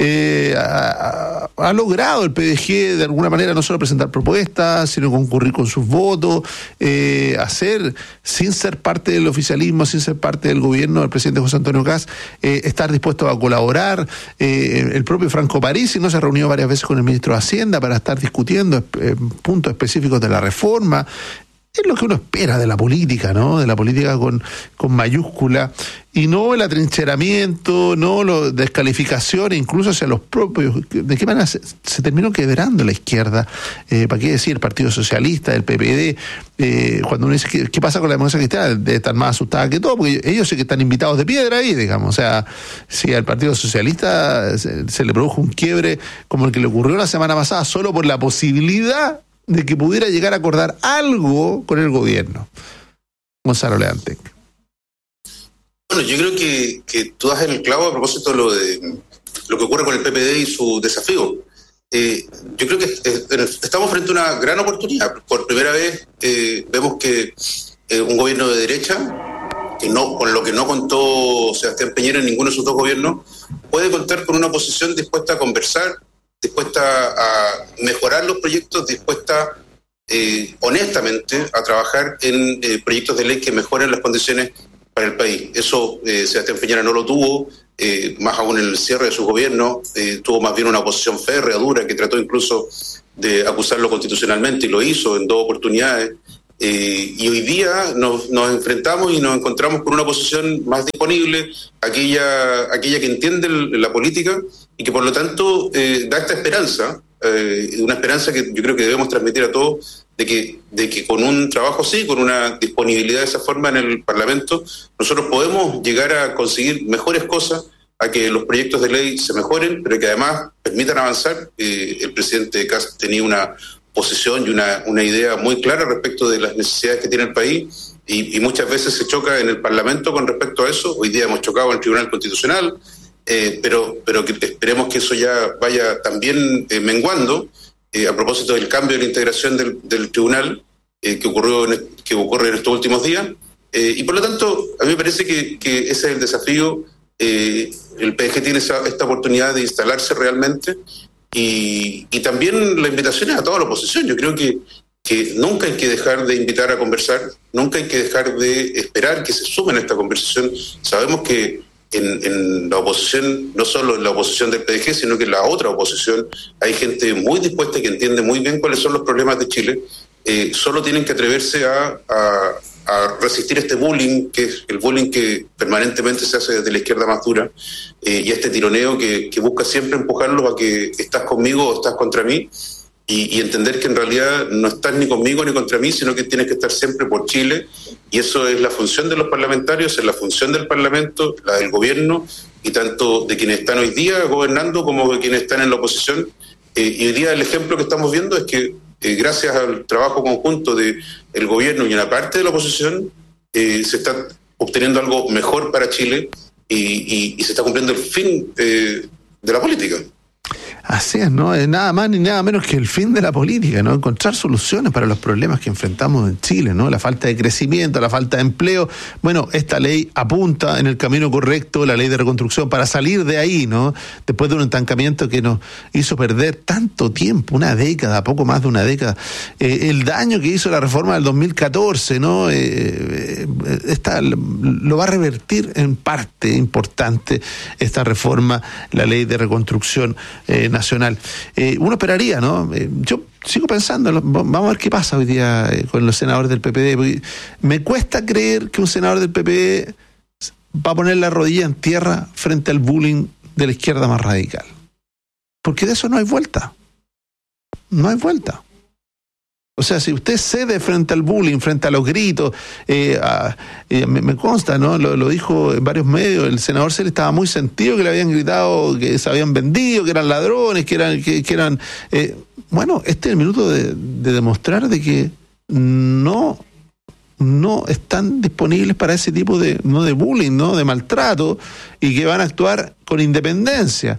Ha logrado el PDG de alguna manera no solo presentar propuestas, sino concurrir con sus votos, hacer, sin ser parte del oficialismo, sin ser parte del gobierno del presidente José Antonio Kast, estar dispuesto a colaborar. El propio Franco Parisi no se ha reunido varias veces con el ministro de Hacienda para estar discutiendo puntos específicos de la reforma. Es lo que uno espera de la política, ¿no? De la política con mayúscula, y no el atrincheramiento, no la descalificación, incluso hacia los propios. ¿De qué manera se terminó quebrando la izquierda? ¿Para qué decir? El Partido Socialista, el PPD, cuando uno dice, ¿qué pasa con la democracia cristiana? Debe estar más asustada que todo, porque ellos sí que están invitados de piedra ahí, digamos. O sea, si al Partido Socialista se le produjo un quiebre como el que le ocurrió la semana pasada, solo por la posibilidad de que pudiera llegar a acordar algo con el gobierno. Gonzalo Leantec. Bueno, yo creo que tú das el clavo a propósito de lo que ocurre con el PPD y su desafío. Yo creo que estamos frente a una gran oportunidad. Por primera vez vemos que un gobierno de derecha, con lo que no contó Sebastián Piñera en ninguno de sus dos gobiernos, puede contar con una oposición dispuesta a conversar, dispuesta a mejorar los proyectos, dispuesta honestamente a trabajar en proyectos de ley que mejoren las condiciones para el país. Eso Sebastián Piñera no lo tuvo, más aún en el cierre de su gobierno, tuvo más bien una oposición férrea, dura, que trató incluso de acusarlo constitucionalmente y lo hizo en 2 oportunidades. Y hoy día nos enfrentamos y nos encontramos con una oposición más disponible, aquella que entiende la política y que por lo tanto da esta esperanza, una esperanza que yo creo que debemos transmitir a todos, de que con un trabajo así, con una disponibilidad de esa forma en el Parlamento, nosotros podemos llegar a conseguir mejores cosas, a que los proyectos de ley se mejoren, pero que además permitan avanzar. El presidente Kast tenía una posición y una idea muy clara respecto de las necesidades que tiene el país, y muchas veces se choca en el Parlamento con respecto a eso. Hoy día hemos chocado en el Tribunal Constitucional, pero que esperemos que eso ya vaya también menguando, a propósito del cambio de la integración del tribunal que ocurre en estos últimos días, y por lo tanto a mí me parece que ese es el desafío. El PDG tiene esta oportunidad de instalarse realmente, y también la invitación es a toda la oposición. Yo creo que nunca hay que dejar de invitar a conversar, nunca hay que dejar de esperar que se sumen a esta conversación. Sabemos que en la oposición, no solo en la oposición del PDG, sino que en la otra oposición, hay gente muy dispuesta y que entiende muy bien cuáles son los problemas de Chile. Solo tienen que atreverse a resistir este bullying, que es el bullying que permanentemente se hace desde la izquierda más dura, y este tironeo que busca siempre empujarlos a que estás conmigo o estás contra mí, y entender que en realidad no estás ni conmigo ni contra mí, sino que tienes que estar siempre por Chile, y eso es la función de los parlamentarios, es la función del Parlamento, la del gobierno, y tanto de quienes están hoy día gobernando como de quienes están en la oposición. Y hoy día el ejemplo que estamos viendo es que gracias al trabajo conjunto del gobierno y una parte de la oposición, se está obteniendo algo mejor para Chile, y se está cumpliendo el fin de la política. Así es, ¿no? Es nada más ni nada menos que el fin de la política, ¿no? Encontrar soluciones para los problemas que enfrentamos en Chile, ¿no? La falta de crecimiento, la falta de empleo. Bueno, esta ley apunta en el camino correcto, la ley de reconstrucción, para salir de ahí, ¿no? Después de un estancamiento que nos hizo perder tanto tiempo, una década, poco más de una década. El daño que hizo la reforma del 2014, ¿no? Lo va a revertir en parte importante esta reforma, la ley de reconstrucción nacional. Uno esperaría, ¿no? Yo sigo pensando, vamos a ver qué pasa hoy día con los senadores del PPD, porque me cuesta creer que un senador del PPD va a poner la rodilla en tierra frente al bullying de la izquierda más radical. Porque de eso no hay vuelta. No hay vuelta. O sea, si usted cede frente al bullying, frente a los gritos, me consta, ¿no? Lo dijo en varios medios, el senador Cel estaba muy sentido, que le habían gritado que se habían vendido, que eran ladrones, que eran bueno, este es el minuto de demostrar de que no están disponibles para ese tipo de bullying, ¿no? De maltrato, y que van a actuar con independencia.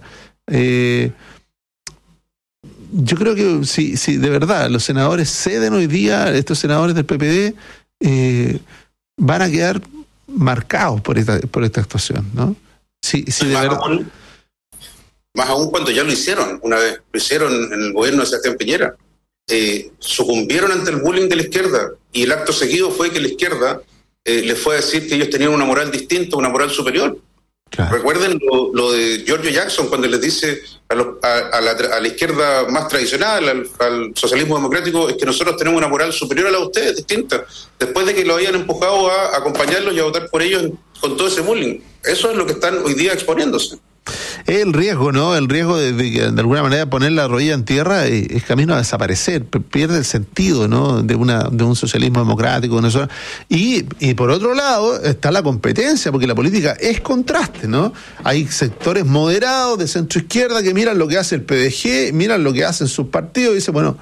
Yo creo que si de verdad los senadores ceden hoy día, estos senadores del PPD van a quedar marcados por esta actuación, ¿no? Si de verdad. Más aún cuando ya lo hicieron, una vez lo hicieron en el gobierno de Sebastián Piñera, sucumbieron ante el bullying de la izquierda, y el acto seguido fue que la izquierda les fue a decir que ellos tenían una moral distinta, una moral superior. Claro. Recuerden lo de Giorgio Jackson cuando les dice a la izquierda más tradicional, al socialismo democrático, es que nosotros tenemos una moral superior a la de ustedes, distinta, después de que lo habían empujado a acompañarlos y a votar por ellos con todo ese bullying. Eso es lo que están hoy día exponiéndose. El riesgo, ¿no? El riesgo de alguna manera poner la rodilla en tierra es camino a desaparecer, pierde el sentido, ¿no? De un socialismo democrático, y por otro lado está la competencia, porque la política es contraste, ¿no? Hay sectores moderados de centro izquierda que miran lo que hace el PDG, miran lo que hacen sus partidos y dicen, bueno,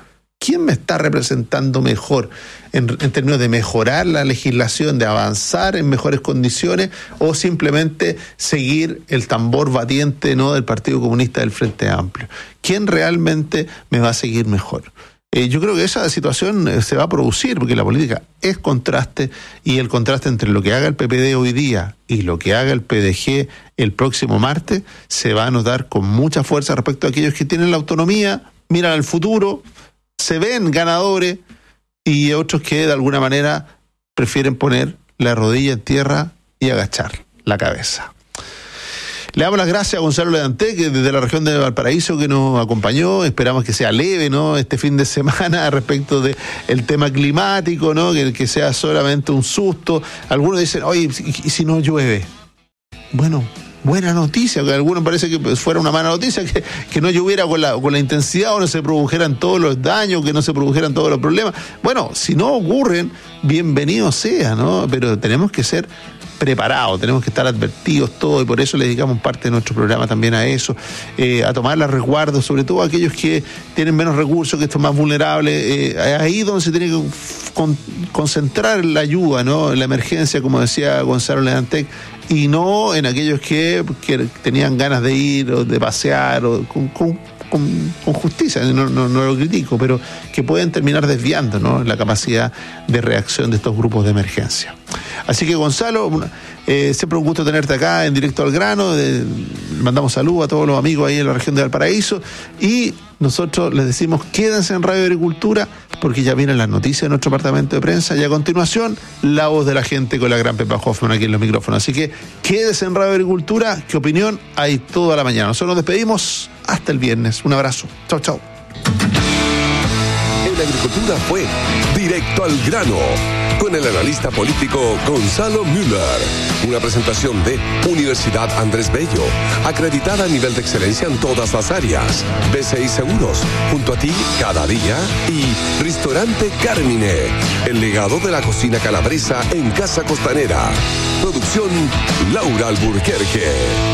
¿Quién me está representando mejor en términos de mejorar la legislación, de avanzar en mejores condiciones, o simplemente seguir el tambor batiente, ¿no?, del Partido Comunista del Frente Amplio? ¿Quién realmente me va a seguir mejor? Yo creo que esa situación se va a producir, porque la política es contraste, y el contraste entre lo que haga el PPD hoy día y lo que haga el PDG el próximo martes se va a notar con mucha fuerza respecto a aquellos que tienen la autonomía, miran al futuro, se ven ganadores, y otros que de alguna manera prefieren poner la rodilla en tierra y agachar la cabeza. Le damos las gracias a Gonzalo Ledantec, que desde la región de Valparaíso, que nos acompañó. Esperamos que sea leve, ¿no?, este fin de semana respecto de el tema climático, ¿no?, que sea solamente un susto. Algunos dicen, oye, ¿y si no llueve? Bueno, buena noticia, que a algunos parece que fuera una mala noticia, que no lloviera con la intensidad, o no se produjeran todos los daños, que no se produjeran todos los problemas. Bueno, si no ocurren, bienvenido sea, ¿no? Pero tenemos que ser preparados, tenemos que estar advertidos todos, y por eso le dedicamos parte de nuestro programa también a eso, a tomar los resguardos, sobre todo a aquellos que tienen menos recursos, que están más vulnerables, ahí donde se tiene que concentrar la ayuda, ¿no?, en la emergencia, como decía Gonzalo Ledantec, y no en aquellos que tenían ganas de ir o de pasear, o con justicia, no lo critico, pero que pueden terminar desviando, ¿no?, la capacidad de reacción de estos grupos de emergencia. Así que, Gonzalo, siempre un gusto tenerte acá en Directo al Grano. Mandamos saludos a todos los amigos ahí en la región de Valparaíso, y nosotros les decimos, quédense en Radio Agricultura, porque ya vienen las noticias de nuestro departamento de prensa, y a continuación la voz de la gente con la gran Pepa Hoffman aquí en los micrófonos. Así que quédese en Radio Agricultura, que opinión hay toda la mañana. Nosotros nos despedimos hasta el viernes. Un abrazo. Chau, chau. En Agricultura fue Directo al Grano, con el analista político Gonzalo Müller. Una presentación de Universidad Andrés Bello, acreditada a nivel de excelencia en todas las áreas. BCI Seguros, junto a ti cada día. Y Restaurante Carmine, el legado de la cocina calabresa en Casa Costanera. Producción Laura Alburquerque.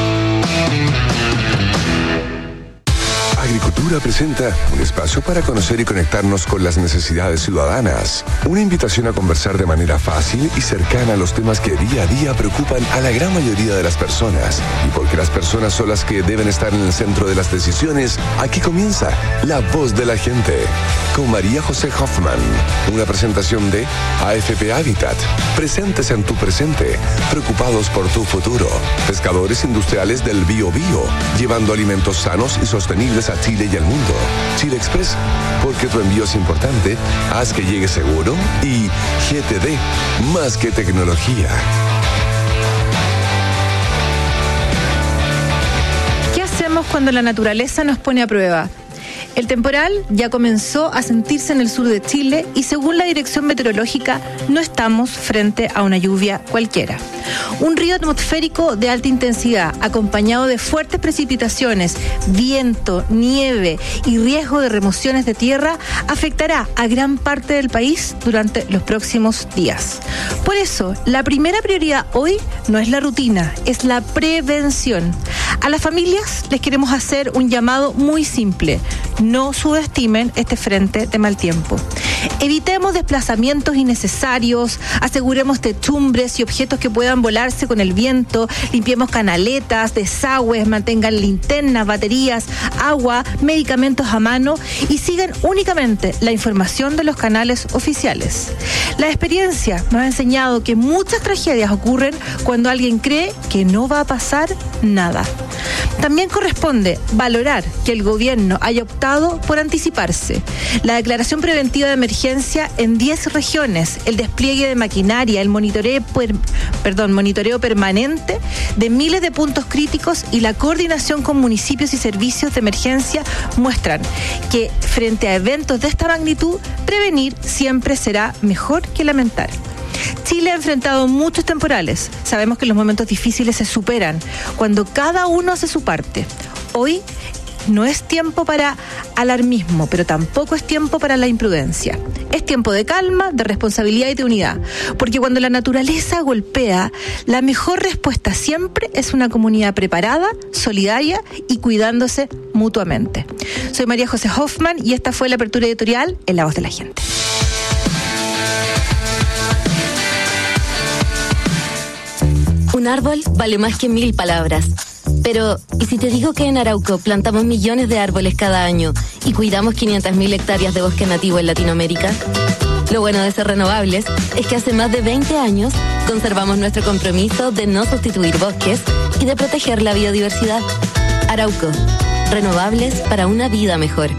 Agricultura presenta un espacio para conocer y conectarnos con las necesidades ciudadanas. Una invitación a conversar de manera fácil y cercana a los temas que día a día preocupan a la gran mayoría de las personas. Y porque las personas son las que deben estar en el centro de las decisiones, aquí comienza La Voz de la Gente, con María José Hoffman. Una presentación de AFP Habitat. Presentes en tu presente, preocupados por tu futuro. Pescadores industriales del Bio Bio, llevando alimentos sanos y sostenibles a Chile y al mundo. Chile Express, porque tu envío es importante, haz que llegue seguro. Y GTD, más que tecnología. ¿Qué hacemos cuando la naturaleza nos pone a prueba? El temporal ya comenzó a sentirse en el sur de Chile, y según la Dirección Meteorológica no estamos frente a una lluvia cualquiera. Un río atmosférico de alta intensidad, acompañado de fuertes precipitaciones, viento, nieve y riesgo de remociones de tierra, afectará a gran parte del país durante los próximos días. Por eso, la primera prioridad hoy no es la rutina, es la prevención. A las familias les queremos hacer un llamado muy simple: no subestimen este frente de mal tiempo. Evitemos desplazamientos innecesarios, aseguremos techumbres y objetos que puedan volarse con el viento, limpiemos canaletas, desagües, mantengan linternas, baterías, agua, medicamentos a mano, y sigan únicamente la información de los canales oficiales. La experiencia nos ha enseñado que muchas tragedias ocurren cuando alguien cree que no va a pasar nada. También corresponde valorar que el gobierno haya optado por anticiparse. La declaración preventiva de emergencia en 10 regiones, el despliegue de maquinaria, el monitoreo permanente de miles de puntos críticos y la coordinación con municipios y servicios de emergencia muestran que frente a eventos de esta magnitud, prevenir siempre será mejor que lamentar. Chile ha enfrentado muchos temporales. Sabemos que los momentos difíciles se superan cuando cada uno hace su parte. Hoy No es tiempo para alarmismo, pero tampoco es tiempo para la imprudencia. Es tiempo de calma, de responsabilidad y de unidad. Porque cuando la naturaleza golpea, la mejor respuesta siempre es una comunidad preparada, solidaria y cuidándose mutuamente. Soy María José Hoffman y esta fue la apertura editorial en La Voz de la Gente. Un árbol vale más que 1000 palabras. Pero, ¿y si te digo que en Arauco plantamos millones de árboles cada año y cuidamos 500.000 hectáreas de bosque nativo en Latinoamérica? Lo bueno de ser renovables es que hace más de 20 años conservamos nuestro compromiso de no sustituir bosques y de proteger la biodiversidad. Arauco, renovables para una vida mejor.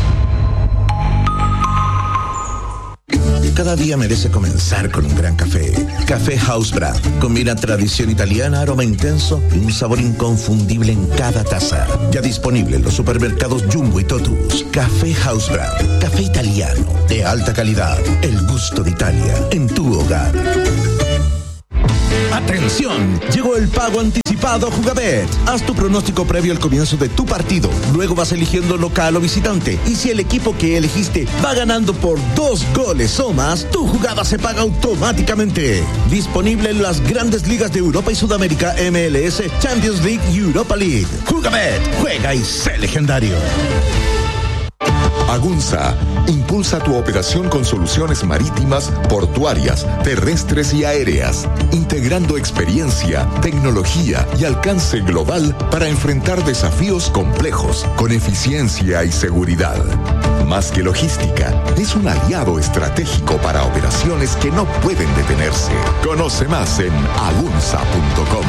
Cada día merece comenzar con un gran café. Café House Brand. Combina tradición italiana, aroma intenso y un sabor inconfundible en cada taza. Ya disponible en los supermercados Jumbo y Totus. Café House Brand. Café italiano de alta calidad. El gusto de Italia en tu hogar. ¡Atención! Llegó el pago anticipado Jugabet. Haz tu pronóstico previo al comienzo de tu partido. Luego vas eligiendo local o visitante. Y si el equipo que elegiste va ganando por 2 goles o más, tu jugada se paga automáticamente. Disponible en las grandes ligas de Europa y Sudamérica, MLS, Champions League y Europa League. Jugabet, juega y sé legendario. Agunza impulsa tu operación con soluciones marítimas, portuarias, terrestres y aéreas, integrando experiencia, tecnología y alcance global para enfrentar desafíos complejos con eficiencia y seguridad. Más que logística, es un aliado estratégico para operaciones que no pueden detenerse. Conoce más en agunza.com.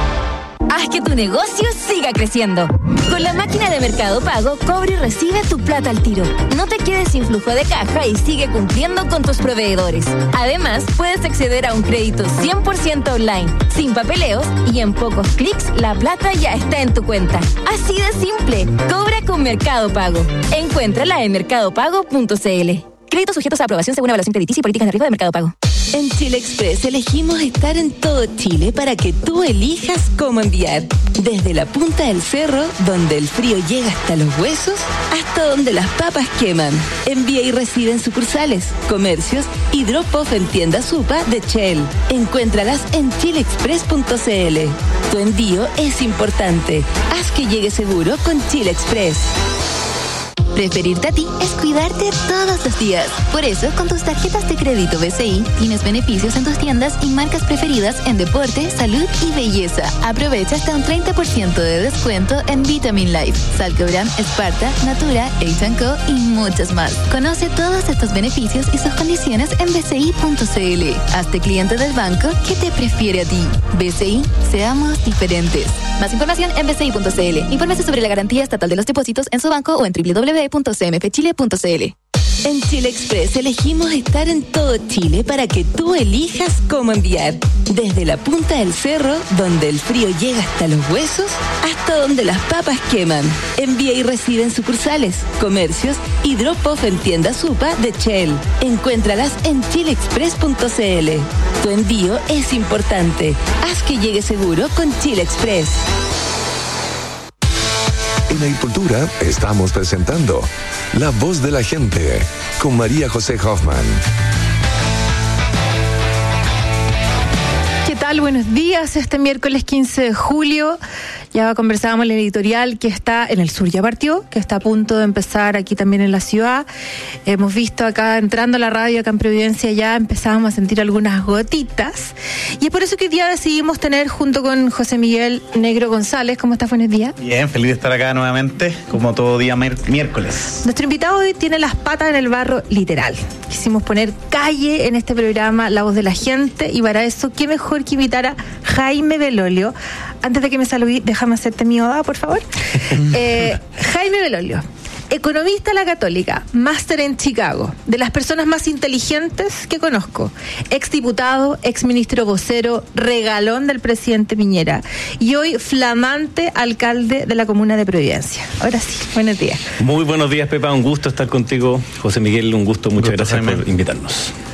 Haz que tu negocio siga creciendo. Con la máquina de Mercado Pago, cobra y recibe tu plata al tiro. No te quedes sin flujo de caja y sigue cumpliendo con tus proveedores. Además, puedes acceder a un crédito 100% online, sin papeleos y en pocos clics la plata ya está en tu cuenta. Así de simple. Cobra con Mercado Pago. Encuéntrala en mercadopago.cl. Créditos sujetos a aprobación según evaluación crediticia y políticas de riesgo de Mercado Pago. En Chile Express elegimos estar en todo Chile para que tú elijas cómo enviar. Desde la punta del cerro, donde el frío llega hasta los huesos, hasta donde las papas queman. Envía y recibe en sucursales, comercios y drop-off en tiendas Supa de Shell. Encuéntralas en chileexpress.cl. Tu envío es importante. Haz que llegue seguro con Chile Express. Preferirte a ti es cuidarte todos los días. Por eso, con tus tarjetas de crédito BCI, tienes beneficios en tus tiendas y marcas preferidas en deporte, salud y belleza. Aprovecha hasta un 30% de descuento en Vitamin Life, Salcobran, Esparta, Natura, H&Co y muchas más. Conoce todos estos beneficios y sus condiciones en bci.cl. Hazte cliente del banco que te prefiere a ti. BCI, seamos diferentes. Más información en bci.cl. Infórmese sobre la garantía estatal de los depósitos en su banco o en www.cmfchile.cl. En Chile Express elegimos estar en todo Chile para que tú elijas cómo enviar. Desde la punta del cerro, donde el frío llega hasta los huesos, hasta donde las papas queman. Envía y recibe en sucursales, comercios y drop-off en tiendas Supa de Shell. Encuéntralas en chileexpress.cl. Tu envío es importante. Haz que llegue seguro con Chile Express. En Agricultura estamos presentando La Voz de la Gente con María José Hoffman. ¿Qué tal? Buenos días. Este miércoles 15 de julio ya conversábamos en el editorial que está en el sur, ya partió, que está a punto de empezar aquí también en la ciudad. Hemos visto acá entrando a la radio, acá en Providencia, ya empezábamos a sentir algunas gotitas. Y es por eso que hoy día decidimos tener junto con José Miguel Negro González. ¿Cómo estás? Buenos días. Bien, feliz de estar acá nuevamente, como todo día miércoles. Nuestro invitado hoy tiene las patas en el barro, literal. Quisimos poner calle en este programa, La Voz de la Gente, y para eso, qué mejor que invitar a Jaime Belolio. Antes de que me salude, déjame hacerte mi oda, por favor. Jaime Belolio, economista de la Católica, máster en Chicago, de las personas más inteligentes que conozco, exdiputado, exministro vocero, regalón del presidente Piñera y hoy flamante alcalde de la comuna de Providencia. Ahora sí, buenos días. Muy buenos días, Pepa, un gusto estar contigo. José Miguel, un gusto, muchas gracias por invitarnos.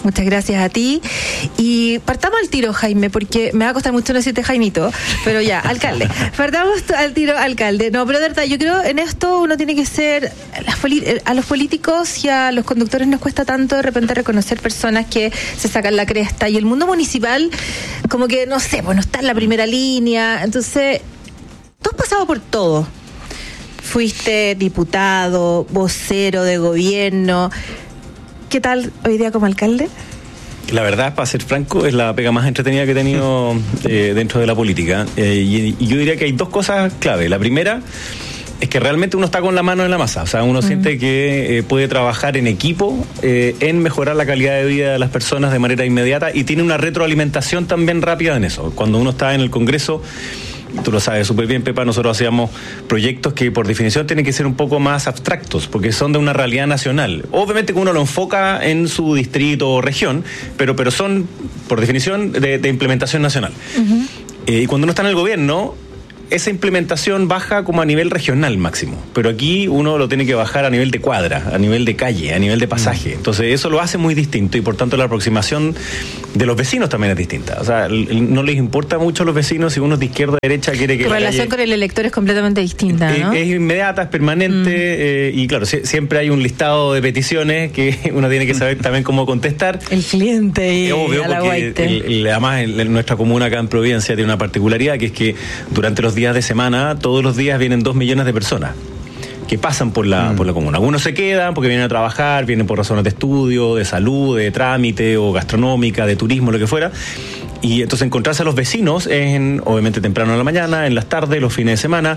Muchas gracias a ti. Y partamos al tiro, Jaime, porque me va a costar mucho no decirte Jaimito, pero ya, alcalde. Partamos al tiro, alcalde. No, pero de verdad, yo creo en esto uno tiene que ser, a los políticos y a los conductores nos cuesta tanto de repente reconocer personas que se sacan la cresta, y el mundo municipal como que, no sé, pues no está en la primera línea. Entonces, tú has pasado por todo. Fuiste diputado, vocero de gobierno. ¿Qué tal hoy día como alcalde? La verdad, para ser franco, es la pega más entretenida que he tenido dentro de la política. Y yo diría que hay dos cosas clave. La primera es que realmente uno está con la mano en la masa. O sea, uno siente que puede trabajar en equipo en mejorar la calidad de vida de las personas de manera inmediata, y tiene una retroalimentación también rápida en eso. Cuando uno está en el Congreso, tú lo sabes súper bien, Pepa, nosotros hacíamos proyectos que por definición tienen que ser un poco más abstractos, porque son de una realidad nacional. Obviamente que uno lo enfoca en su distrito o región, pero son por definición de implementación nacional. Y cuando uno está en el gobierno, esa implementación baja como a nivel regional máximo, pero aquí uno lo tiene que bajar a nivel de cuadra, a nivel de calle, a nivel de pasaje. Entonces eso lo hace muy distinto, y por tanto la aproximación de los vecinos también es distinta. O sea, no les importa mucho a los vecinos si uno es de izquierda a derecha quiere que tu relación con el elector es completamente distinta, ¿no? Es inmediata, es permanente, y claro, siempre hay un listado de peticiones que uno tiene que saber también cómo contestar. El cliente y obvio, porque además nuestra comuna acá en Providencia tiene una particularidad, que es que durante los días de semana, todos los días vienen 2 millones de personas que pasan por la comuna. Algunos se quedan porque vienen a trabajar, vienen por razones de estudio, de salud, de trámite o gastronómica, de turismo, lo que fuera. Y entonces encontrarse a los vecinos obviamente temprano en la mañana, en las tardes, los fines de semana.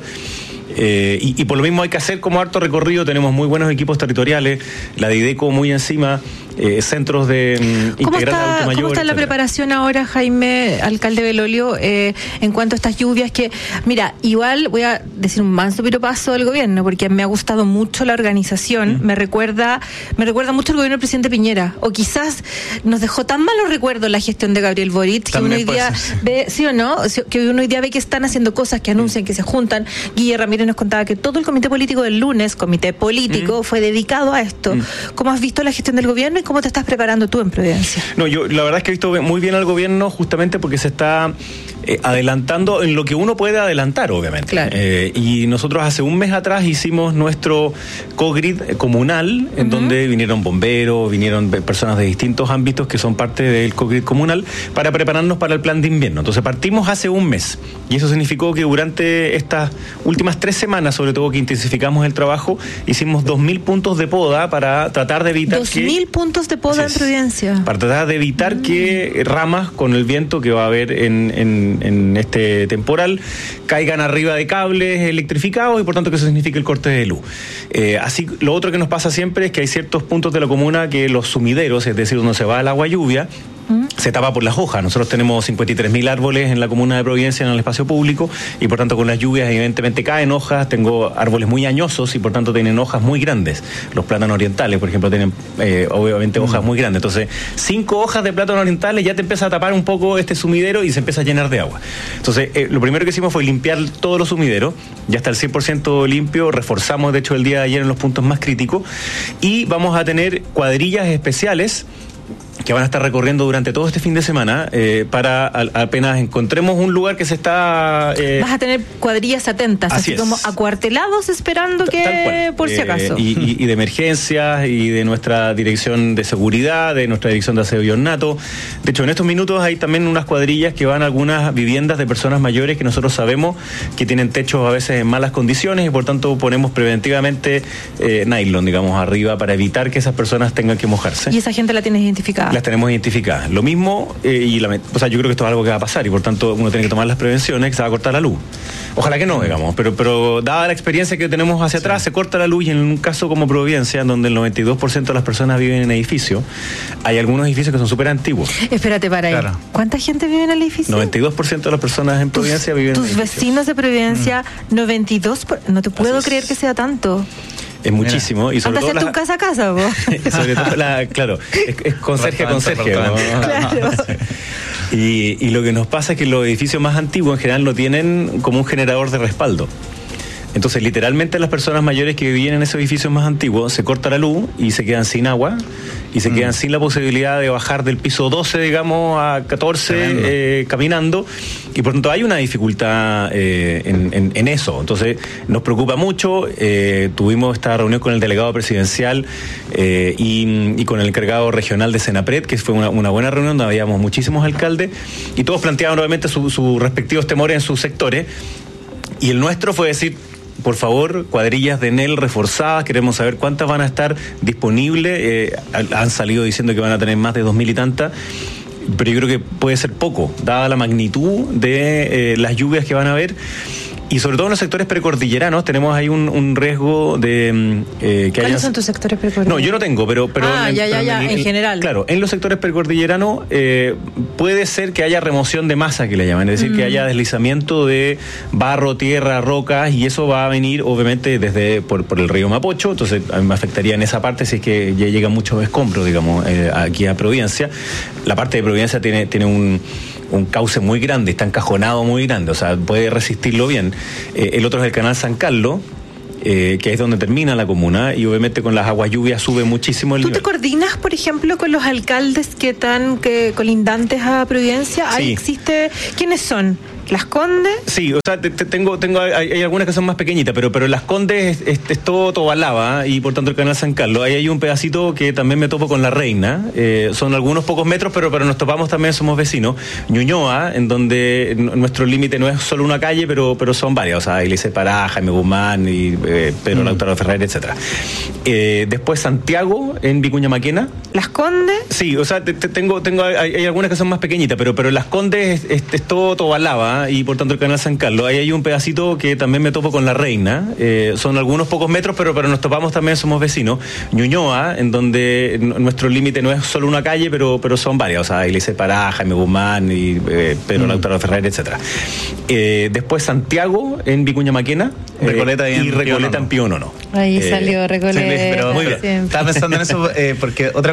Y por lo mismo hay que hacer como harto recorrido. Tenemos muy buenos equipos territoriales, la de IDECO muy encima, centros de integral adulto mayor. ¿Cómo está la preparación ahora, Jaime, alcalde Belolio, en cuanto a estas lluvias? Que, mira, igual voy a decir un manso piropaso del gobierno, porque me ha gustado mucho la organización. Me recuerda mucho el gobierno del presidente Piñera, o quizás nos dejó tan malos recuerdos la gestión de Gabriel Boric, que uno hoy día ve, ¿sí o no? Que uno hoy día ve que están haciendo cosas, que anuncian, que se juntan. Guille Ramírez nos contaba que todo el comité político del lunes, fue dedicado a esto. ¿Cómo has visto la gestión del gobierno y cómo te estás preparando tú en Providencia? No, yo la verdad es que he visto muy bien al gobierno, justamente porque se está adelantando en lo que uno puede adelantar, obviamente. Claro. Y nosotros hace un mes atrás hicimos nuestro COGRID comunal, en donde vinieron bomberos, vinieron personas de distintos ámbitos que son parte del COGRID comunal, para prepararnos para el plan de invierno. Entonces partimos hace un mes, y eso significó que durante estas últimas 3 semanas, sobre todo, que intensificamos el trabajo, hicimos 2.000 puntos de poda para tratar de evitar 2.000 puntos de poda en Providencia. Para tratar de evitar que ramas, con el viento que va a haber en este temporal, caigan arriba de cables electrificados, y por tanto que eso significa el corte de luz. Así, lo otro que nos pasa siempre es que hay ciertos puntos de la comuna que los sumideros, es decir, donde se va el agua lluvia, se tapa por las hojas. Nosotros tenemos 53.000 árboles en la comuna de Providencia en el espacio público, y por tanto con las lluvias evidentemente caen hojas. Tengo árboles muy añosos y por tanto tienen hojas muy grandes. Los plátanos orientales, por ejemplo, tienen obviamente hojas muy grandes. Entonces 5 hojas de plátanos orientales ya te empieza a tapar un poco este sumidero y se empieza a llenar de agua. Entonces lo primero que hicimos fue limpiar todos los sumideros. Ya está el 100% limpio. Reforzamos de hecho el día de ayer en los puntos más críticos, y vamos a tener cuadrillas especiales que van a estar recorriendo durante todo este fin de semana, para apenas encontremos un lugar que se está... Vas a tener cuadrillas atentas, así como acuartelados esperando que, por si acaso. Y de emergencias, y de nuestra dirección de seguridad, de nuestra dirección de aseo y ornato. De hecho, en estos minutos hay también unas cuadrillas que van a algunas viviendas de personas mayores que nosotros sabemos que tienen techos a veces en malas condiciones, y por tanto ponemos preventivamente nylon, digamos, arriba, para evitar que esas personas tengan que mojarse. ¿Y esa gente la tienes identificada? Las tenemos identificadas. Lo mismo, yo creo que esto es algo que va a pasar, y por tanto uno tiene que tomar las prevenciones, que se va a cortar la luz. Ojalá que no, digamos, pero dada la experiencia que tenemos hacia atrás, se corta la luz, y en un caso como Providencia, en donde el 92% de las personas viven en edificios, hay algunos edificios que son súper antiguos. Espérate, para ahí. Claro. ¿Cuánta gente vive en el edificio? 92% de las personas en Providencia viven en edificios. Tus vecinos de Providencia, 92%, no te puedo creer que sea tanto. Es muchísimo. Y sobre todo tu casa a casa, vos. Sobre todo claro, es conserje a conserje. Claro. Y lo que nos pasa es que los edificios más antiguos en general no tienen como un generador de respaldo. Entonces, literalmente las personas mayores que vivían en esos edificios más antiguos se corta la luz y se quedan sin agua y se quedan sin la posibilidad de bajar del piso 12, digamos, a 14 caminando, y por tanto hay una dificultad en eso. Entonces, nos preocupa mucho. Tuvimos esta reunión con el delegado presidencial y con el encargado regional de Senapred, que fue una buena reunión donde habíamos muchísimos alcaldes y todos planteaban obviamente sus respectivos temores en sus sectores, y el nuestro fue decir: por favor, cuadrillas de Enel reforzadas, queremos saber cuántas van a estar disponibles. Han salido diciendo que van a tener más de 2.000 y tantas, pero yo creo que puede ser poco, dada la magnitud de las lluvias que van a haber. Y sobre todo en los sectores precordilleranos tenemos ahí un riesgo de ¿Cuáles son tus sectores precordilleranos? No, yo no tengo, pero en general. Claro, en los sectores precordilleranos puede ser que haya remoción de masa, que le llaman, es decir, que haya deslizamiento de barro, tierra, rocas, y eso va a venir obviamente por el río Mapocho. Entonces me afectaría en esa parte si es que ya llega mucho escombro, digamos, aquí a Providencia. La parte de Providencia tiene un cauce muy grande, está encajonado muy grande, o sea, puede resistirlo bien. El otro es el canal San Carlos, que es donde termina la comuna, y obviamente con las aguas lluvias sube muchísimo el nivel. ¿Tú te coordinas, por ejemplo, con los alcaldes que están colindantes a Providencia? Sí. ¿Ahí existe? ¿Quiénes son? ¿Las Condes? Sí, o sea, hay algunas que son más pequeñitas, pero Las Condes es todo Tobalaba, y por tanto el canal San Carlos. Ahí hay un pedacito que también me topo con La Reina, son algunos pocos metros, pero nos topamos también, somos vecinos. Ñuñoa, en donde nuestro límite no es solo una calle, pero son varias, o sea, Iglesia Pará, Jaime Guzmán, y Pedro Lautaro Ferrer, etcétera. Después Santiago, en Vicuña Maquena. ¿Las Condes? Sí, o sea, hay algunas que son más pequeñitas, pero Las Condes es todo Tobalaba, y por tanto el canal San Carlos. Ahí hay un pedacito que también me topo con La Reina, son algunos pocos metros, pero nos topamos también, somos vecinos. Ñuñoa, en donde nuestro límite no es solo una calle, pero son varias, o sea, Iglesia Pará, Jaime Guzmán, y Pedro Lautaro Ferrer, etcétera. Después Santiago, en Vicuña Maquena, Recoleta y Recoleta en Pío Nono. Ahí salió Recoleta. Pero muy bien. Estaba pensando en eso porque otra